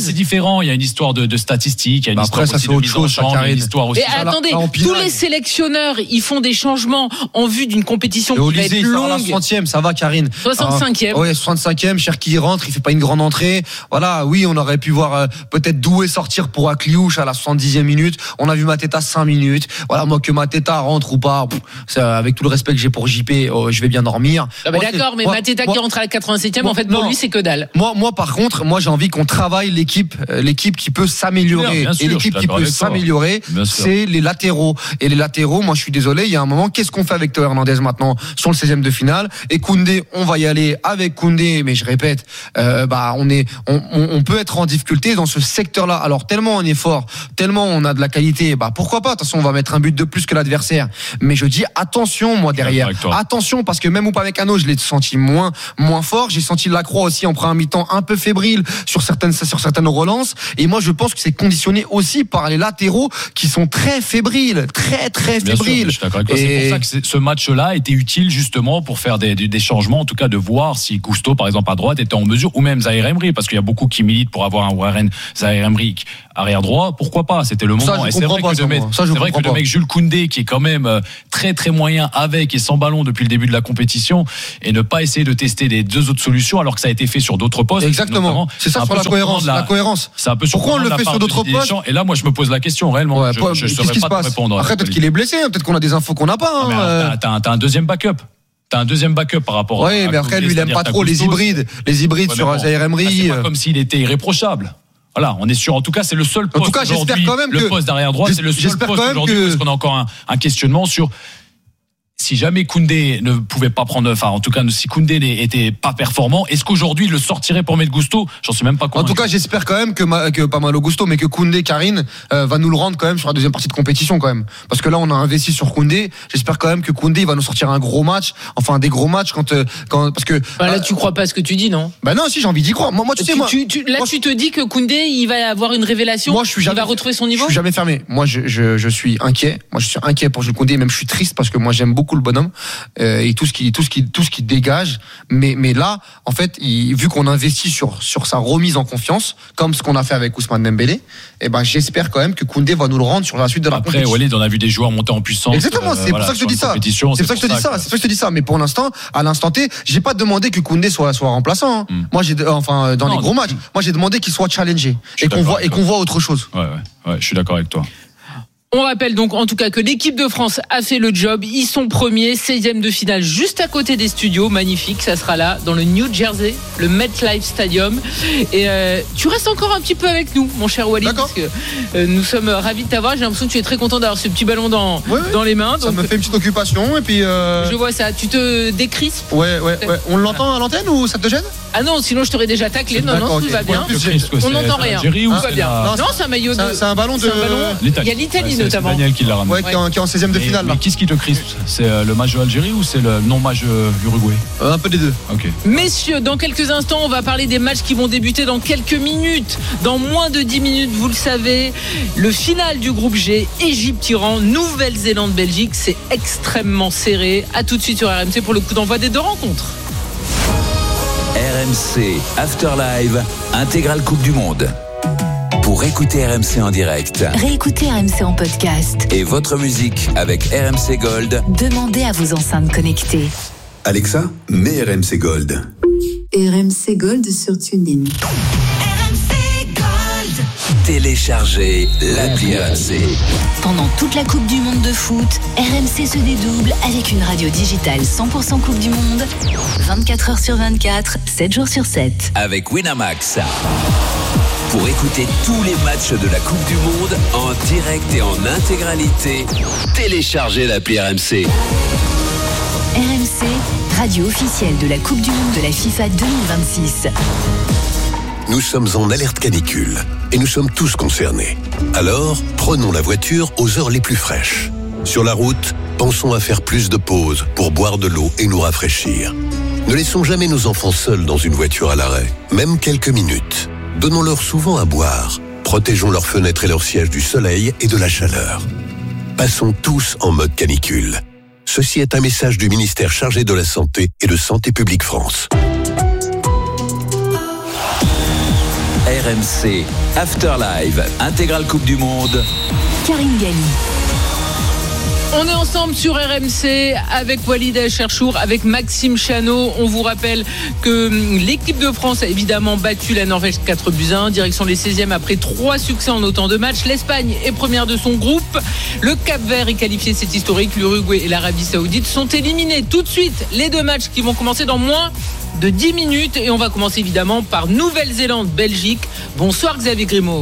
c'est différent. Il y a une histoire de, de statistiques, il y a une bah histoire après, ça, aussi c'est de autre mise chose, en chambre, ça, il y a une histoire aussi. Et attendez, là, tous les sélectionneurs, ils font des changements en vue d'une compétition qui va être longue. La soixantième, ça va, Karine. soixante-cinquième. Ah, ouais, soixante-cinquième, Cherki rentre, il fait pas une grande entrée. Voilà, oui, on aurait pu voir euh, peut-être Doué sortir pour Akliouche à la soixante-dixième minute. On a vu Mateta cinq minutes. Voilà, moi que Mateta rentre ou pas, pff, ça, avec tout le respect que j'ai pour J P, oh, je vais bien dormir. Ah bah d'accord, mais moi, Mateta moi, qui rentre à la quatre-vingt-septième, moi, en fait, pour non, lui, c'est que dalle. Moi, moi, par contre, moi, j'ai envie qu'on travaille l'équipe, euh, l'équipe qui peut s'améliorer. Bien, bien et l'équipe qui peut s'améliorer, c'est les latéraux. Et les latéraux, moi, je suis désolé, il y a un moment, qu'est-ce qu'on fait avec Théo Hernandez maintenant sur le seizième de finale? Et Koundé, on va y aller avec Koundé, mais je répète, euh, bah, on est, on, on, on peut être en difficulté dans ce secteur-là. Alors, tellement on est fort, tellement on a de la qualité, bah, pourquoi pas? De toute façon, on va mettre un but de plus que l'adversaire. Mais je dis attention, moi, derrière. Attention, parce que même Upamecano, je l'ai senti moins, moins fort. J'ai senti Lacroix aussi en première mi-temps un peu fébrile sur certaines, sur certaines relances. Et moi, je pense que c'est conditionné aussi par les latéraux qui sont très fébriles, très, très Bien fébriles. Sûr, je suis d'accord avec toi. Et... C'est pour ça que ce match-là était utile justement pour faire des, des, des changements, en tout cas de voir si Gusto, par exemple, à droite, était en mesure, ou même Zahir Emery, parce qu'il y a beaucoup qui militent pour avoir un Warren Zahir Emery arrière droit. Pourquoi pas? C'était le moment. Ça, et c'est vrai pas, que, de mettre, ça, c'est vrai que le mec Jules Koundé, qui est quand même très très moyen avec et sans ballon depuis le début de la compétition, et ne pas essayer de tester les deux autres solutions alors que ça a été fait sur d'autres postes. Exactement. C'est ça sur la cohérence. La, la cohérence. C'est un peu pourquoi on le fait sur d'autres postes? Et là, moi, je me pose la question réellement. Ouais, je ne saurais pas te répondre. Après, peut-être qu'il est blessé. Peut-être qu'on a des infos qu'on n'a pas. Hein. Euh... T'as, t'as, t'as un deuxième backup. T'as un deuxième backup par rapport. Oui, à mais après, lui, il aime pas trop les hybrides, les hybrides ouais, sur bon, Zahir Emery. Ah, c'est pas comme s'il était irréprochable. Voilà, on est sûr. En tout cas, c'est le seul poste. En tout cas, j'espère quand même le que le poste d'arrière droit, c'est le seul poste aujourd'hui que... parce qu'on a encore un, un questionnement sur. Si jamais Koundé ne pouvait pas prendre, enfin en tout cas si Koundé n'était pas performant, est-ce qu'aujourd'hui il le sortirait pour mettre Gusto? J'en suis même pas convaincu. En tout cas, j'espère quand même que, ma, que pas Malo Gusto, mais que Koundé, Karine, euh, va nous le rendre quand même sur la deuxième partie de compétition quand même. Parce que là, on a investi sur Koundé. J'espère quand même que Koundé il va nous sortir un gros match, enfin des gros matchs quand, quand parce que. Bah, là, euh, tu crois pas à ce que tu dis, non? Bah non, si j'ai envie d'y croire. Moi, moi tu, tu sais moi. Tu, tu, là, moi, tu te dis que Koundé il va avoir une révélation. Moi, je suis jamais, il va retrouver son niveau. Je suis jamais fermé. Moi, je, je, je suis inquiet. Moi, je suis inquiet pour Jules Koundé. Même je suis triste parce que moi, j'aime beaucoup le bonhomme. Euh, et tout ce qui tout ce qui tout ce qui dégage mais mais là en fait il, vu qu'on investit sur sur sa remise en confiance comme ce qu'on a fait avec Ousmane Dembélé, et ben j'espère quand même que Koundé va nous le rendre sur la suite de la après compétition. Walid, on a vu des joueurs monter en puissance. Exactement, c'est euh, voilà, pour ça que je te dis ça. C'est, c'est pour ça que je te dis ça, c'est pour ça que je te dis ça, mais pour l'instant à l'instant T, j'ai pas demandé que Koundé soit soit remplaçant hein. mm. Moi j'ai enfin dans non, les gros matchs, moi j'ai demandé qu'il soit challengé et qu'on voit et qu'on voit autre chose. Ouais ouais, ouais, je suis d'accord avec toi. On rappelle donc en tout cas que l'équipe de France a fait le job. Ils sont premiers, seizième de finale juste à côté des studios. Magnifique, ça sera là dans le New Jersey, le MetLife Stadium. Et euh, tu restes encore un petit peu avec nous, mon cher Walid, parce que euh, nous sommes ravis de t'avoir. J'ai l'impression que tu es très content d'avoir ce petit ballon dans, oui, oui. dans les mains. Ça donc, me fait une petite occupation et puis. Euh... Je vois ça. Tu te décrispes. Ouais, ouais, ouais. On l'entend à l'antenne ou ça te gêne? Ah non, sinon je t'aurais déjà taclé. Non, non, tout okay. va bien. Ouais, on n'entend rien. Tout hein, va bien. Non, c'est un maillot de. C'est un ballon de. Il y a l'Italie ouais, notamment. Daniel qui l'a ramené. Ouais, qui est en, qui est en seizième de finale. Mais, mais qu'est-ce qui te crispe? C'est le match de l'Algérie ou c'est le non-match de l'Uruguay? euh, Un peu des deux. Ok. Messieurs, dans quelques instants, on va parler des matchs qui vont débuter dans quelques minutes. Dans moins de dix minutes, vous le savez, le final du groupe G, Égypte-Iran, Nouvelle-Zélande-Belgique, c'est extrêmement serré. À tout de suite sur R M C pour le coup d'envoi des deux rencontres. R M C After Live, intégrale Coupe du Monde. Pour écouter R M C en direct, réécoutez R M C en podcast et votre musique avec R M C Gold, demandez à vos enceintes connectées. Alexa, mets R M C Gold. R M C Gold sur TuneIn. R M C Gold. Téléchargez l'appli R M C. Pendant toute la Coupe du Monde de foot, R M C se dédouble avec une radio digitale cent pour cent Coupe du Monde, vingt-quatre heures sur vingt-quatre, sept jours sur sept. Avec Winamax. Pour écouter tous les matchs de la Coupe du Monde en direct et en intégralité, téléchargez l'appli R M C. R M C, radio officielle de la Coupe du Monde de la FIFA deux mille vingt-six. Nous sommes en alerte canicule et nous sommes tous concernés. Alors, prenons la voiture aux heures les plus fraîches. Sur la route, pensons à faire plus de pauses pour boire de l'eau et nous rafraîchir. Ne laissons jamais nos enfants seuls dans une voiture à l'arrêt, même quelques minutes. Donnons-leur souvent à boire. Protégeons leurs fenêtres et leurs sièges du soleil et de la chaleur. Passons tous en mode canicule. Ceci est un message du ministère chargé de la Santé et de Santé publique France. R R M C Afterlive Intégrale Coupe du Monde. Karine Galli. On est ensemble sur R M C avec Walid Cherchour, avec Maxime Chanot. On vous rappelle que l'équipe de France a évidemment battu la Norvège quatre buts à un, direction les seizièmes après trois succès en autant de matchs. L'Espagne est première de son groupe. Le Cap-Vert est qualifié, c'est historique. L'Uruguay et l'Arabie Saoudite sont éliminés. Tout de suite, les deux matchs qui vont commencer dans moins de dix minutes. Et on va commencer évidemment par Nouvelle-Zélande, Belgique. Bonsoir Xavier Grimaud.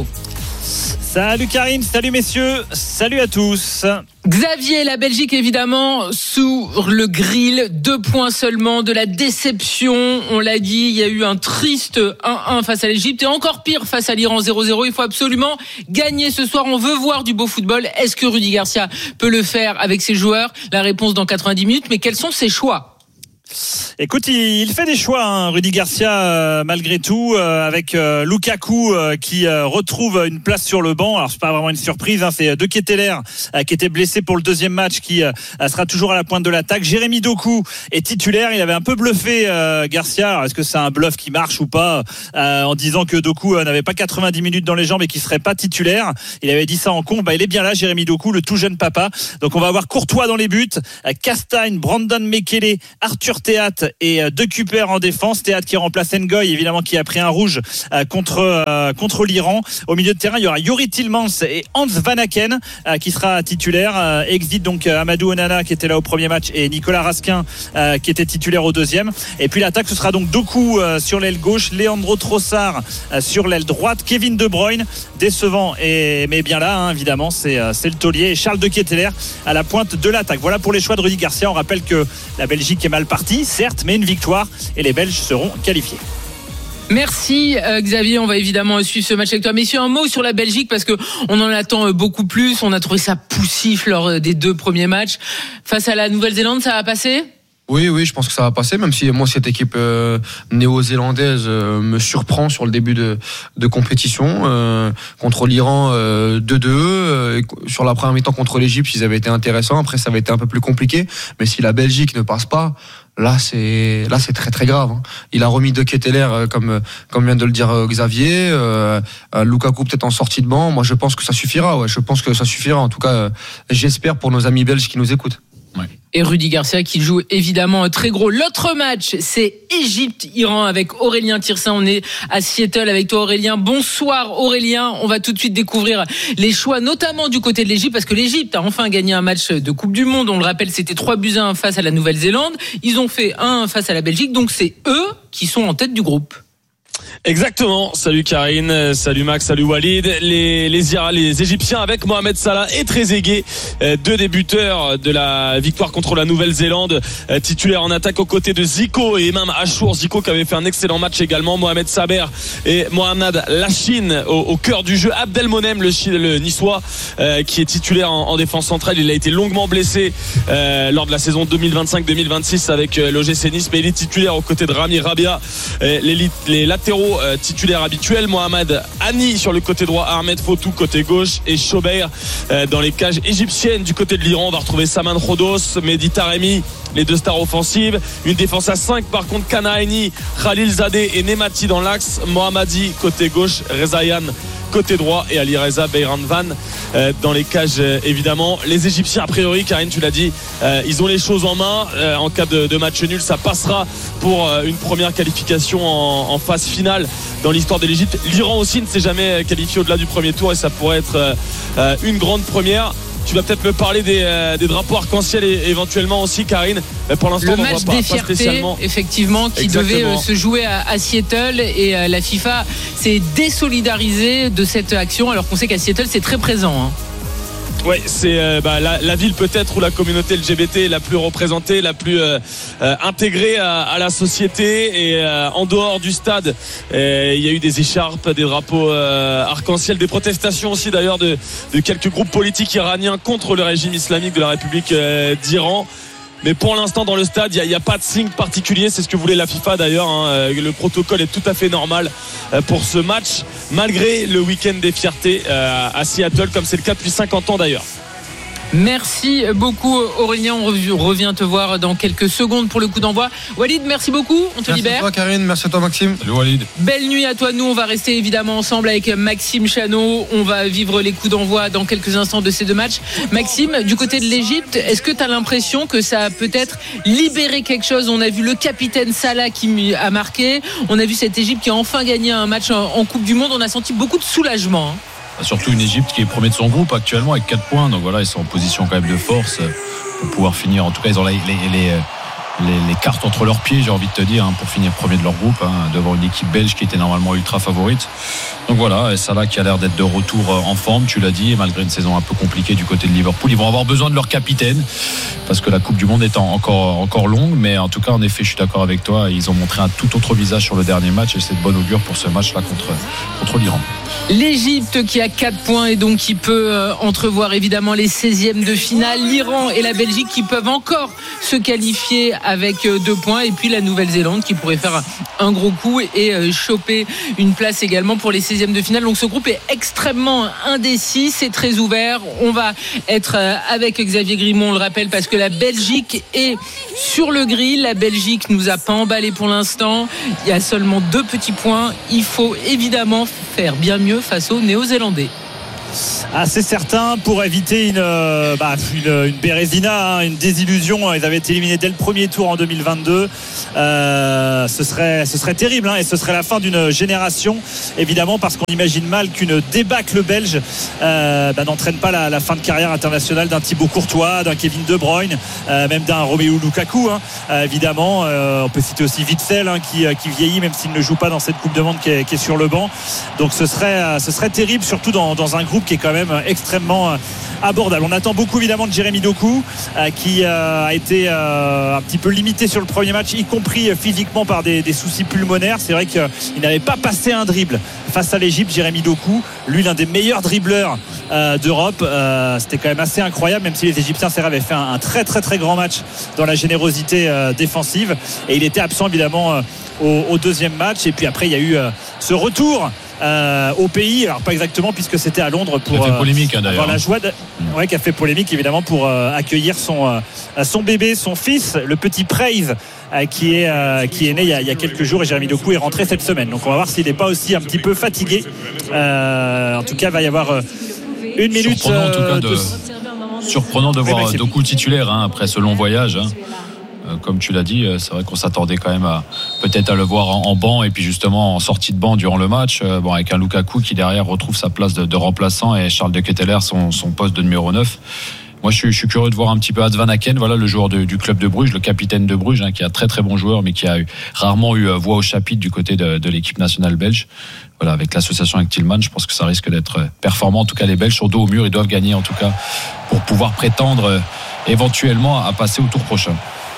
Salut Karine, salut messieurs, salut à tous. Xavier, la Belgique évidemment sur le grill, deux points seulement, de la déception, on l'a dit, il y a eu un triste un un face à l'Égypte et encore pire face à l'Iran zéro zéro. Il faut absolument gagner ce soir, on veut voir du beau football. Est-ce que Rudy Garcia peut le faire avec ses joueurs? La réponse dans quatre-vingt-dix minutes, mais quels sont ses choix? Écoute, il fait des choix, hein, Rudy Garcia, euh, malgré tout, euh, avec euh, Lukaku euh, qui euh, retrouve une place sur le banc. Alors c'est pas vraiment une surprise, hein, c'est De Ketelaere euh, qui était blessé pour le deuxième match, qui euh, sera toujours à la pointe de l'attaque. Jérémy Doku est titulaire. Il avait un peu bluffé euh, Garcia. Alors est-ce que c'est un bluff qui marche ou pas, euh, en disant que Doku euh, n'avait pas quatre-vingt-dix minutes dans les jambes et qu'il serait pas titulaire. Il avait dit ça en con. Bah, il est bien là, Jérémy Doku, le tout jeune papa. Donc on va avoir Courtois dans les buts, euh, Castagne, Brandon Mekele, Arthur Théat et De Cooper en défense. Théat qui remplace Ngoy, évidemment, qui a pris un rouge euh, contre euh, contre l'Iran. Au milieu de terrain, il y aura Youri Tillmans et Hans Van Aken euh, qui sera titulaire. Euh, exit donc euh, Amadou Onana qui était là au premier match et Nicolas Raskin euh, qui était titulaire au deuxième. Et puis l'attaque, ce sera donc Doku euh, sur l'aile gauche, Leandro Trossard euh, sur l'aile droite, Kevin De Bruyne, décevant et mais bien là, hein, évidemment, c'est euh, c'est le taulier, et Charles De Ketelaere à la pointe de l'attaque. Voilà pour les choix de Rudy Garcia. On rappelle que la Belgique est mal partie, certes, mais une victoire et les Belges seront qualifiés. Merci euh, Xavier, on va évidemment suivre ce match avec toi. Messieurs, un mot sur la Belgique parce que on en attend beaucoup plus. On a trouvé ça poussif lors des deux premiers matchs. Face à la Nouvelle-Zélande, ça va passer ? Oui, oui, je pense que ça va passer, même si moi, cette équipe euh, néo-zélandaise euh, me surprend sur le début de, de compétition. Euh, contre l'Iran, euh, deux deux. Euh, sur la première mi-temps contre l'Égypte, ils avaient été intéressants. Après, ça avait été un peu plus compliqué. Mais si la Belgique ne passe pas, là, c'est là, c'est très très grave. Hein. Il a remis De Ketelaere, comme comme vient de le dire Xavier. Euh, Lukaku peut-être en sortie de banc. Moi, je pense que ça suffira. Ouais, je pense que ça suffira. En tout cas, euh, j'espère pour nos amis belges qui nous écoutent. Ouais. Et Rudy Garcia qui joue évidemment très gros. L'autre match, c'est Égypte-Iran avec Aurélien Tirsin. On est à Seattle avec toi, Aurélien. Bonsoir Aurélien. On va tout de suite découvrir les choix, notamment du côté de l'Égypte, parce que l'Égypte a enfin gagné un match de Coupe du Monde. On le rappelle, c'était trois buts à un face à la Nouvelle-Zélande. Ils ont fait un face à la Belgique, donc c'est eux qui sont en tête du groupe. Exactement. Salut Karine, salut Max, salut Walid. Les les, les Égyptiens avec Mohamed Salah et Trezeguet, deux des buteurs de la victoire contre la Nouvelle-Zélande, titulaires en attaque aux côtés de Zico et Imam Achour. Zico qui avait fait un excellent match également. Mohamed Saber et Mohamed Lachine au, au cœur du jeu. Abdelmonem, le, le Niçois, euh, qui est titulaire en, en défense centrale. Il a été longuement blessé euh, lors de la saison deux mille vingt-cinq deux mille vingt-six avec euh, l'O G C Nice, mais il est titulaire aux côtés de Rami Rabia. Euh, les, les latéraux Euh, titulaire habituel, Mohamed Hani sur le côté droit, Ahmed Fotou côté gauche et Chobeir euh, dans les cages égyptiennes. Du côté de l'Iran, on va retrouver Saman Rodos, Mehdi Taremi, les deux stars offensives. Une défense à cinq par contre, Kanaini, Khalilzadeh et Nemati dans l'axe, Mohammadi côté gauche, Rezayan côté droit et Ali Reza Beiranvan euh, dans les cages euh, évidemment. Les Égyptiens a priori, Karine tu l'as dit, euh, ils ont les choses en main. Euh, en cas de, de match nul, ça passera pour euh, une première qualification en, en phase finale dans l'histoire de l'Égypte. L'Iran aussi ne s'est jamais qualifié au-delà du premier tour et ça pourrait être euh, euh, une grande première. Tu vas peut-être me parler des, euh, des drapeaux arc-en-ciel et éventuellement aussi, Karine. Mais pour l'instant, le on match voit pas, des pas fiertés, spécialement. effectivement, qui Exactement. devait euh, se jouer à, à Seattle et euh, la FIFA s'est désolidarisée de cette action, alors qu'on sait qu'à Seattle c'est très présent. Hein. Ouais, c'est euh, bah, la, la ville peut-être où la communauté L G B T est la plus représentée, la plus euh, euh, intégrée à, à la société. Et euh, en dehors du stade, euh, il y a eu des écharpes, des drapeaux euh, arc-en-ciel, des protestations aussi d'ailleurs de, de quelques groupes politiques iraniens contre le régime islamique de la République euh, d'Iran. Mais pour l'instant dans le stade il n'y a, a pas de signe particulier, c'est ce que voulait la FIFA d'ailleurs, hein. Le protocole est tout à fait normal pour ce match malgré le week-end des fiertés à Seattle, comme c'est le cas depuis cinquante ans d'ailleurs. Merci beaucoup Aurélien, on revient te voir dans quelques secondes pour le coup d'envoi. Walid, merci beaucoup, on te merci libère. Merci à toi Karine, merci à toi Maxime. Salut Walid. Belle nuit à toi, nous on va rester évidemment ensemble avec Maxime Chanot, on va vivre les coups d'envoi dans quelques instants de ces deux matchs. Maxime, du côté de l'Égypte, est-ce que tu as l'impression que ça a peut-être libéré quelque chose? On a vu le capitaine Salah qui a marqué, on a vu cette Égypte qui a enfin gagné un match en Coupe du Monde, on a senti beaucoup de soulagement. Hein. Surtout une Égypte qui est premier de son groupe actuellement avec quatre points, donc voilà, ils sont en position quand même de force pour pouvoir finir. En tout cas, ils ont les, les, les, les, les cartes entre leurs pieds, j'ai envie de te dire, hein, pour finir premier de leur groupe, hein, devant une équipe belge qui était normalement ultra favorite. Donc voilà, et Salah qui a l'air d'être de retour en forme, tu l'as dit, malgré une saison un peu compliquée du côté de Liverpool. Ils vont avoir besoin de leur capitaine parce que la Coupe du Monde est encore, encore longue, mais en tout cas, en effet, je suis d'accord avec toi, ils ont montré un tout autre visage sur le dernier match et c'est de bonne augure pour ce match-là contre, contre l'Iran. L'Égypte qui a quatre points et donc qui peut euh, entrevoir évidemment les seizièmes de finale. L'Iran et la Belgique qui peuvent encore se qualifier avec euh, deux points. Et puis la Nouvelle-Zélande qui pourrait faire un gros coup et euh, choper une place également pour les seizièmes de finale. Donc ce groupe est extrêmement indécis, c'est très ouvert. On va être euh, avec Xavier Grimond, on le rappelle, parce que la Belgique est sur le grill. La Belgique nous a pas emballé pour l'instant. Il y a seulement deux petits points. Il faut évidemment faire bien mieux face aux Néo-Zélandais. Ah, c'est certain, pour éviter une, euh, bah, une, une bérésina, hein, une désillusion. Ils avaient été éliminés dès le premier tour en deux mille vingt-deux. Euh, ce serait, ce serait terrible, hein, et ce serait la fin d'une génération, évidemment, parce qu'on imagine mal qu'une débâcle belge euh, bah, n'entraîne pas la, la fin de carrière internationale d'un Thibaut Courtois, d'un Kevin De Bruyne, euh, même d'un Romelu Lukaku, hein, euh, évidemment. Euh, on peut citer aussi Witsel, hein, qui, qui vieillit, même s'il ne joue pas dans cette Coupe de Monde, qui est, qui est sur le banc. Donc ce serait, ce serait terrible, surtout dans, dans un groupe qui est quand même extrêmement abordable. On attend beaucoup évidemment de Jérémy Doku, euh, qui euh, a été euh, un petit peu limité sur le premier match, y compris physiquement par des, des soucis pulmonaires. C'est vrai qu'il n'avait pas passé un dribble face à l'Égypte. Jérémy Doku, lui l'un des meilleurs dribbleurs euh, d'Europe. Euh, c'était quand même assez incroyable, même si les Égyptiens avaient fait un, un très très très grand match dans la générosité euh, défensive, et il était absent évidemment euh, au, au deuxième match. Et puis après il y a eu euh, ce retour Euh, au pays, alors pas exactement puisque c'était à Londres pour fait polémique, hein, avoir la joie de... ouais, qui a fait polémique évidemment pour euh, accueillir son, euh, son bébé, son fils, le petit Praise, euh, qui, est, euh, qui est né il y, a, il y a quelques jours, et Jérémy Doku est rentré cette semaine, donc on va voir s'il n'est pas aussi un petit peu fatigué. Euh, en tout cas il va y avoir euh, une minute surprenant, en tout cas, de... de... surprenant de voir oui, Doku titulaire, hein, après ce long voyage, hein. Comme tu l'as dit, c'est vrai qu'on s'attendait quand même à peut-être à le voir en, en banc, et puis justement en sortie de banc durant le match, bon, avec un Lukaku qui derrière retrouve sa place de, de remplaçant, et Charles de Ketteler son, son poste de numéro neuf. Moi je suis, je suis curieux de voir un petit peu Hans Van Aken, voilà, le joueur de, du club de Bruges, le capitaine de Bruges, hein, qui est un très très bon joueur, mais qui a eu, rarement eu voix au chapitre du côté de, de l'équipe nationale belge. Voilà, avec l'association avec Tillman, je pense que ça risque d'être performant. En tout cas, les Belges sont dos au mur, ils doivent gagner en tout cas pour pouvoir prétendre éventuellement à passer au tour prochain.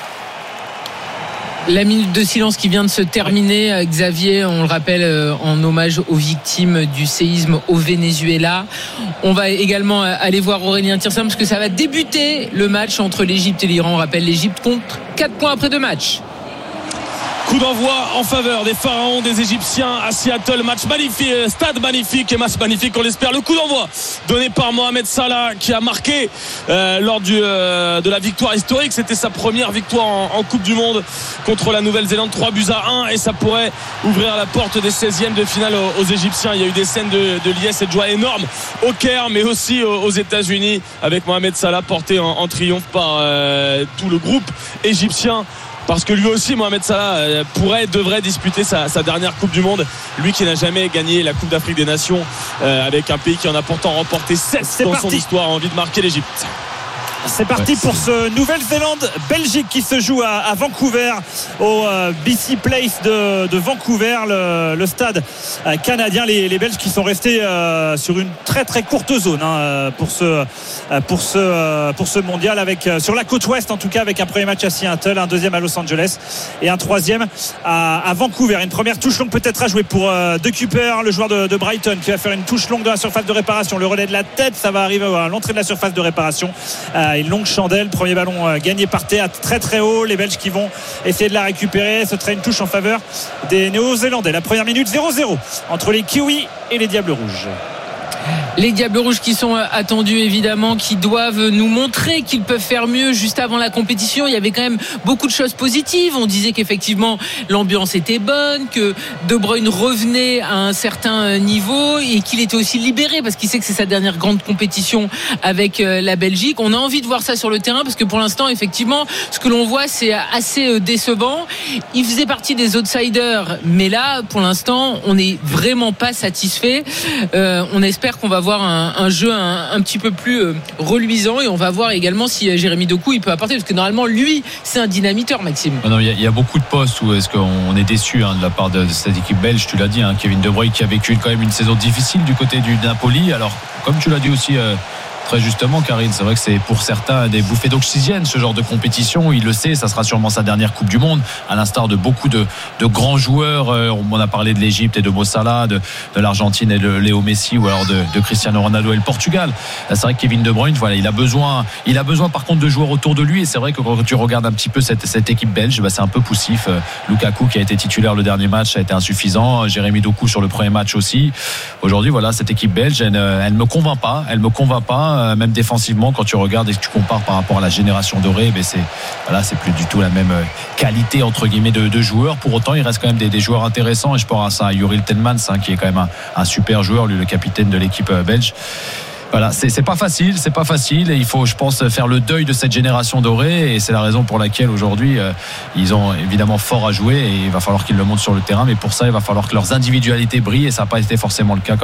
La minute de silence qui vient de se terminer, Xavier, on le rappelle, en hommage aux victimes du séisme au Venezuela. On va également aller voir Aurélien Tiersin parce que ça va débuter le match entre l'Égypte et l'Iran. On rappelle, l'Égypte compte quatre points après deux matchs. Coup d'envoi en faveur des Pharaons, des Égyptiens à Seattle. Match magnifique, stade magnifique et match magnifique, on l'espère. Le coup d'envoi donné par Mohamed Salah, qui a marqué euh, lors du, euh, de la victoire historique. C'était sa première victoire en, en Coupe du Monde contre la Nouvelle-Zélande, trois buts à un, et ça pourrait ouvrir la porte des seizièmes de finale aux, aux Égyptiens. Il y a eu des scènes de, de liesse et de joie énormes au Caire, mais aussi aux, aux États-Unis, avec Mohamed Salah porté en, en triomphe par euh, tout le groupe égyptien. Parce que lui aussi, Mohamed Salah, pourrait, devrait disputer sa, sa dernière Coupe du Monde. Lui qui n'a jamais gagné la Coupe d'Afrique des Nations, euh, avec un pays qui en a pourtant remporté sept dans son histoire, a envie de marquer l'Égypte. C'est parti pour ce Nouvelle-Zélande-Belgique qui se joue à, à Vancouver, au euh, B C Place de, de Vancouver, le, le stade euh, canadien. Les, les Belges qui sont restés euh, sur une très très courte zone, hein, pour ce euh, pour ce euh, pour ce mondial, avec euh, sur la côte ouest en tout cas, avec un premier match à Seattle, un deuxième à Los Angeles et un troisième à, à Vancouver. Une première touche longue peut-être à jouer pour euh, De Cooper, le joueur de, de Brighton, qui va faire une touche longue dans la surface de réparation. Le relais de la tête, ça va arriver à l'entrée de la surface de réparation. Euh, Une longue chandelle, premier ballon euh, gagné par Théâtre, très très haut. Les Belges qui vont essayer de la récupérer. Ce serait une touche en faveur des Néo-Zélandais. La première minute, zéro zéro entre les Kiwis et les Diables Rouges. Les Diables Rouges qui sont attendus évidemment, qui doivent nous montrer qu'ils peuvent faire mieux. Juste avant la compétition, il y avait quand même beaucoup de choses positives. On disait qu'effectivement l'ambiance était bonne, que De Bruyne revenait à un certain niveau et qu'il était aussi libéré parce qu'il sait que c'est sa dernière grande compétition avec la Belgique. On a envie de voir ça sur le terrain parce que pour l'instant effectivement ce que l'on voit c'est assez décevant. Il faisait partie des outsiders, mais là pour l'instant on n'est vraiment pas satisfait. Euh, on espère qu'on va voir Un, un jeu un, un petit peu plus euh, reluisant et on va voir également si euh, Jérémy Doku il peut apporter parce que normalement lui c'est un dynamiteur, Maxime. Non, il y, y a beaucoup de postes où est-ce qu'on est déçu hein, de la part de, de cette équipe belge. Tu l'as dit, hein, Kevin De Bruyne qui a vécu quand même une saison difficile du côté du Napoli. Alors comme tu l'as dit aussi euh, très justement, Karine, c'est vrai que c'est pour certains des bouffées d'oxygène ce genre de compétition. Il le sait, ça sera sûrement sa dernière Coupe du Monde, à l'instar de beaucoup de, de grands joueurs. On a parlé de l'Égypte et de Mo Salah, de, de l'Argentine et de Léo Messi, ou alors de, de Cristiano Ronaldo et le Portugal. C'est vrai que Kevin De Bruyne, voilà, il a besoin, il a besoin par contre de joueurs autour de lui. Et c'est vrai que quand tu regardes un petit peu cette, cette équipe belge, bah c'est un peu poussif. Lukaku qui a été titulaire le dernier match a été insuffisant. Jérémy Doku sur le premier match aussi. Aujourd'hui, voilà, cette équipe belge, elle, elle me convainc pas. Elle me convainc pas. Même défensivement, quand tu regardes et que tu compares par rapport à la génération dorée, mais c'est voilà, c'est plus du tout la même qualité entre guillemets de, de joueurs. Pour autant, il reste quand même des, des joueurs intéressants. Et je pense à Juril Tielemans, hein, qui est quand même un, un super joueur, lui, le capitaine de l'équipe belge. Voilà, c'est, c'est pas facile, c'est pas facile et il faut, je pense, faire le deuil de cette génération dorée et c'est la raison pour laquelle aujourd'hui euh, ils ont évidemment fort à jouer et il va falloir qu'ils le montrent sur le terrain, mais pour ça il va falloir que leurs individualités brillent et ça n'a pas été forcément le cas.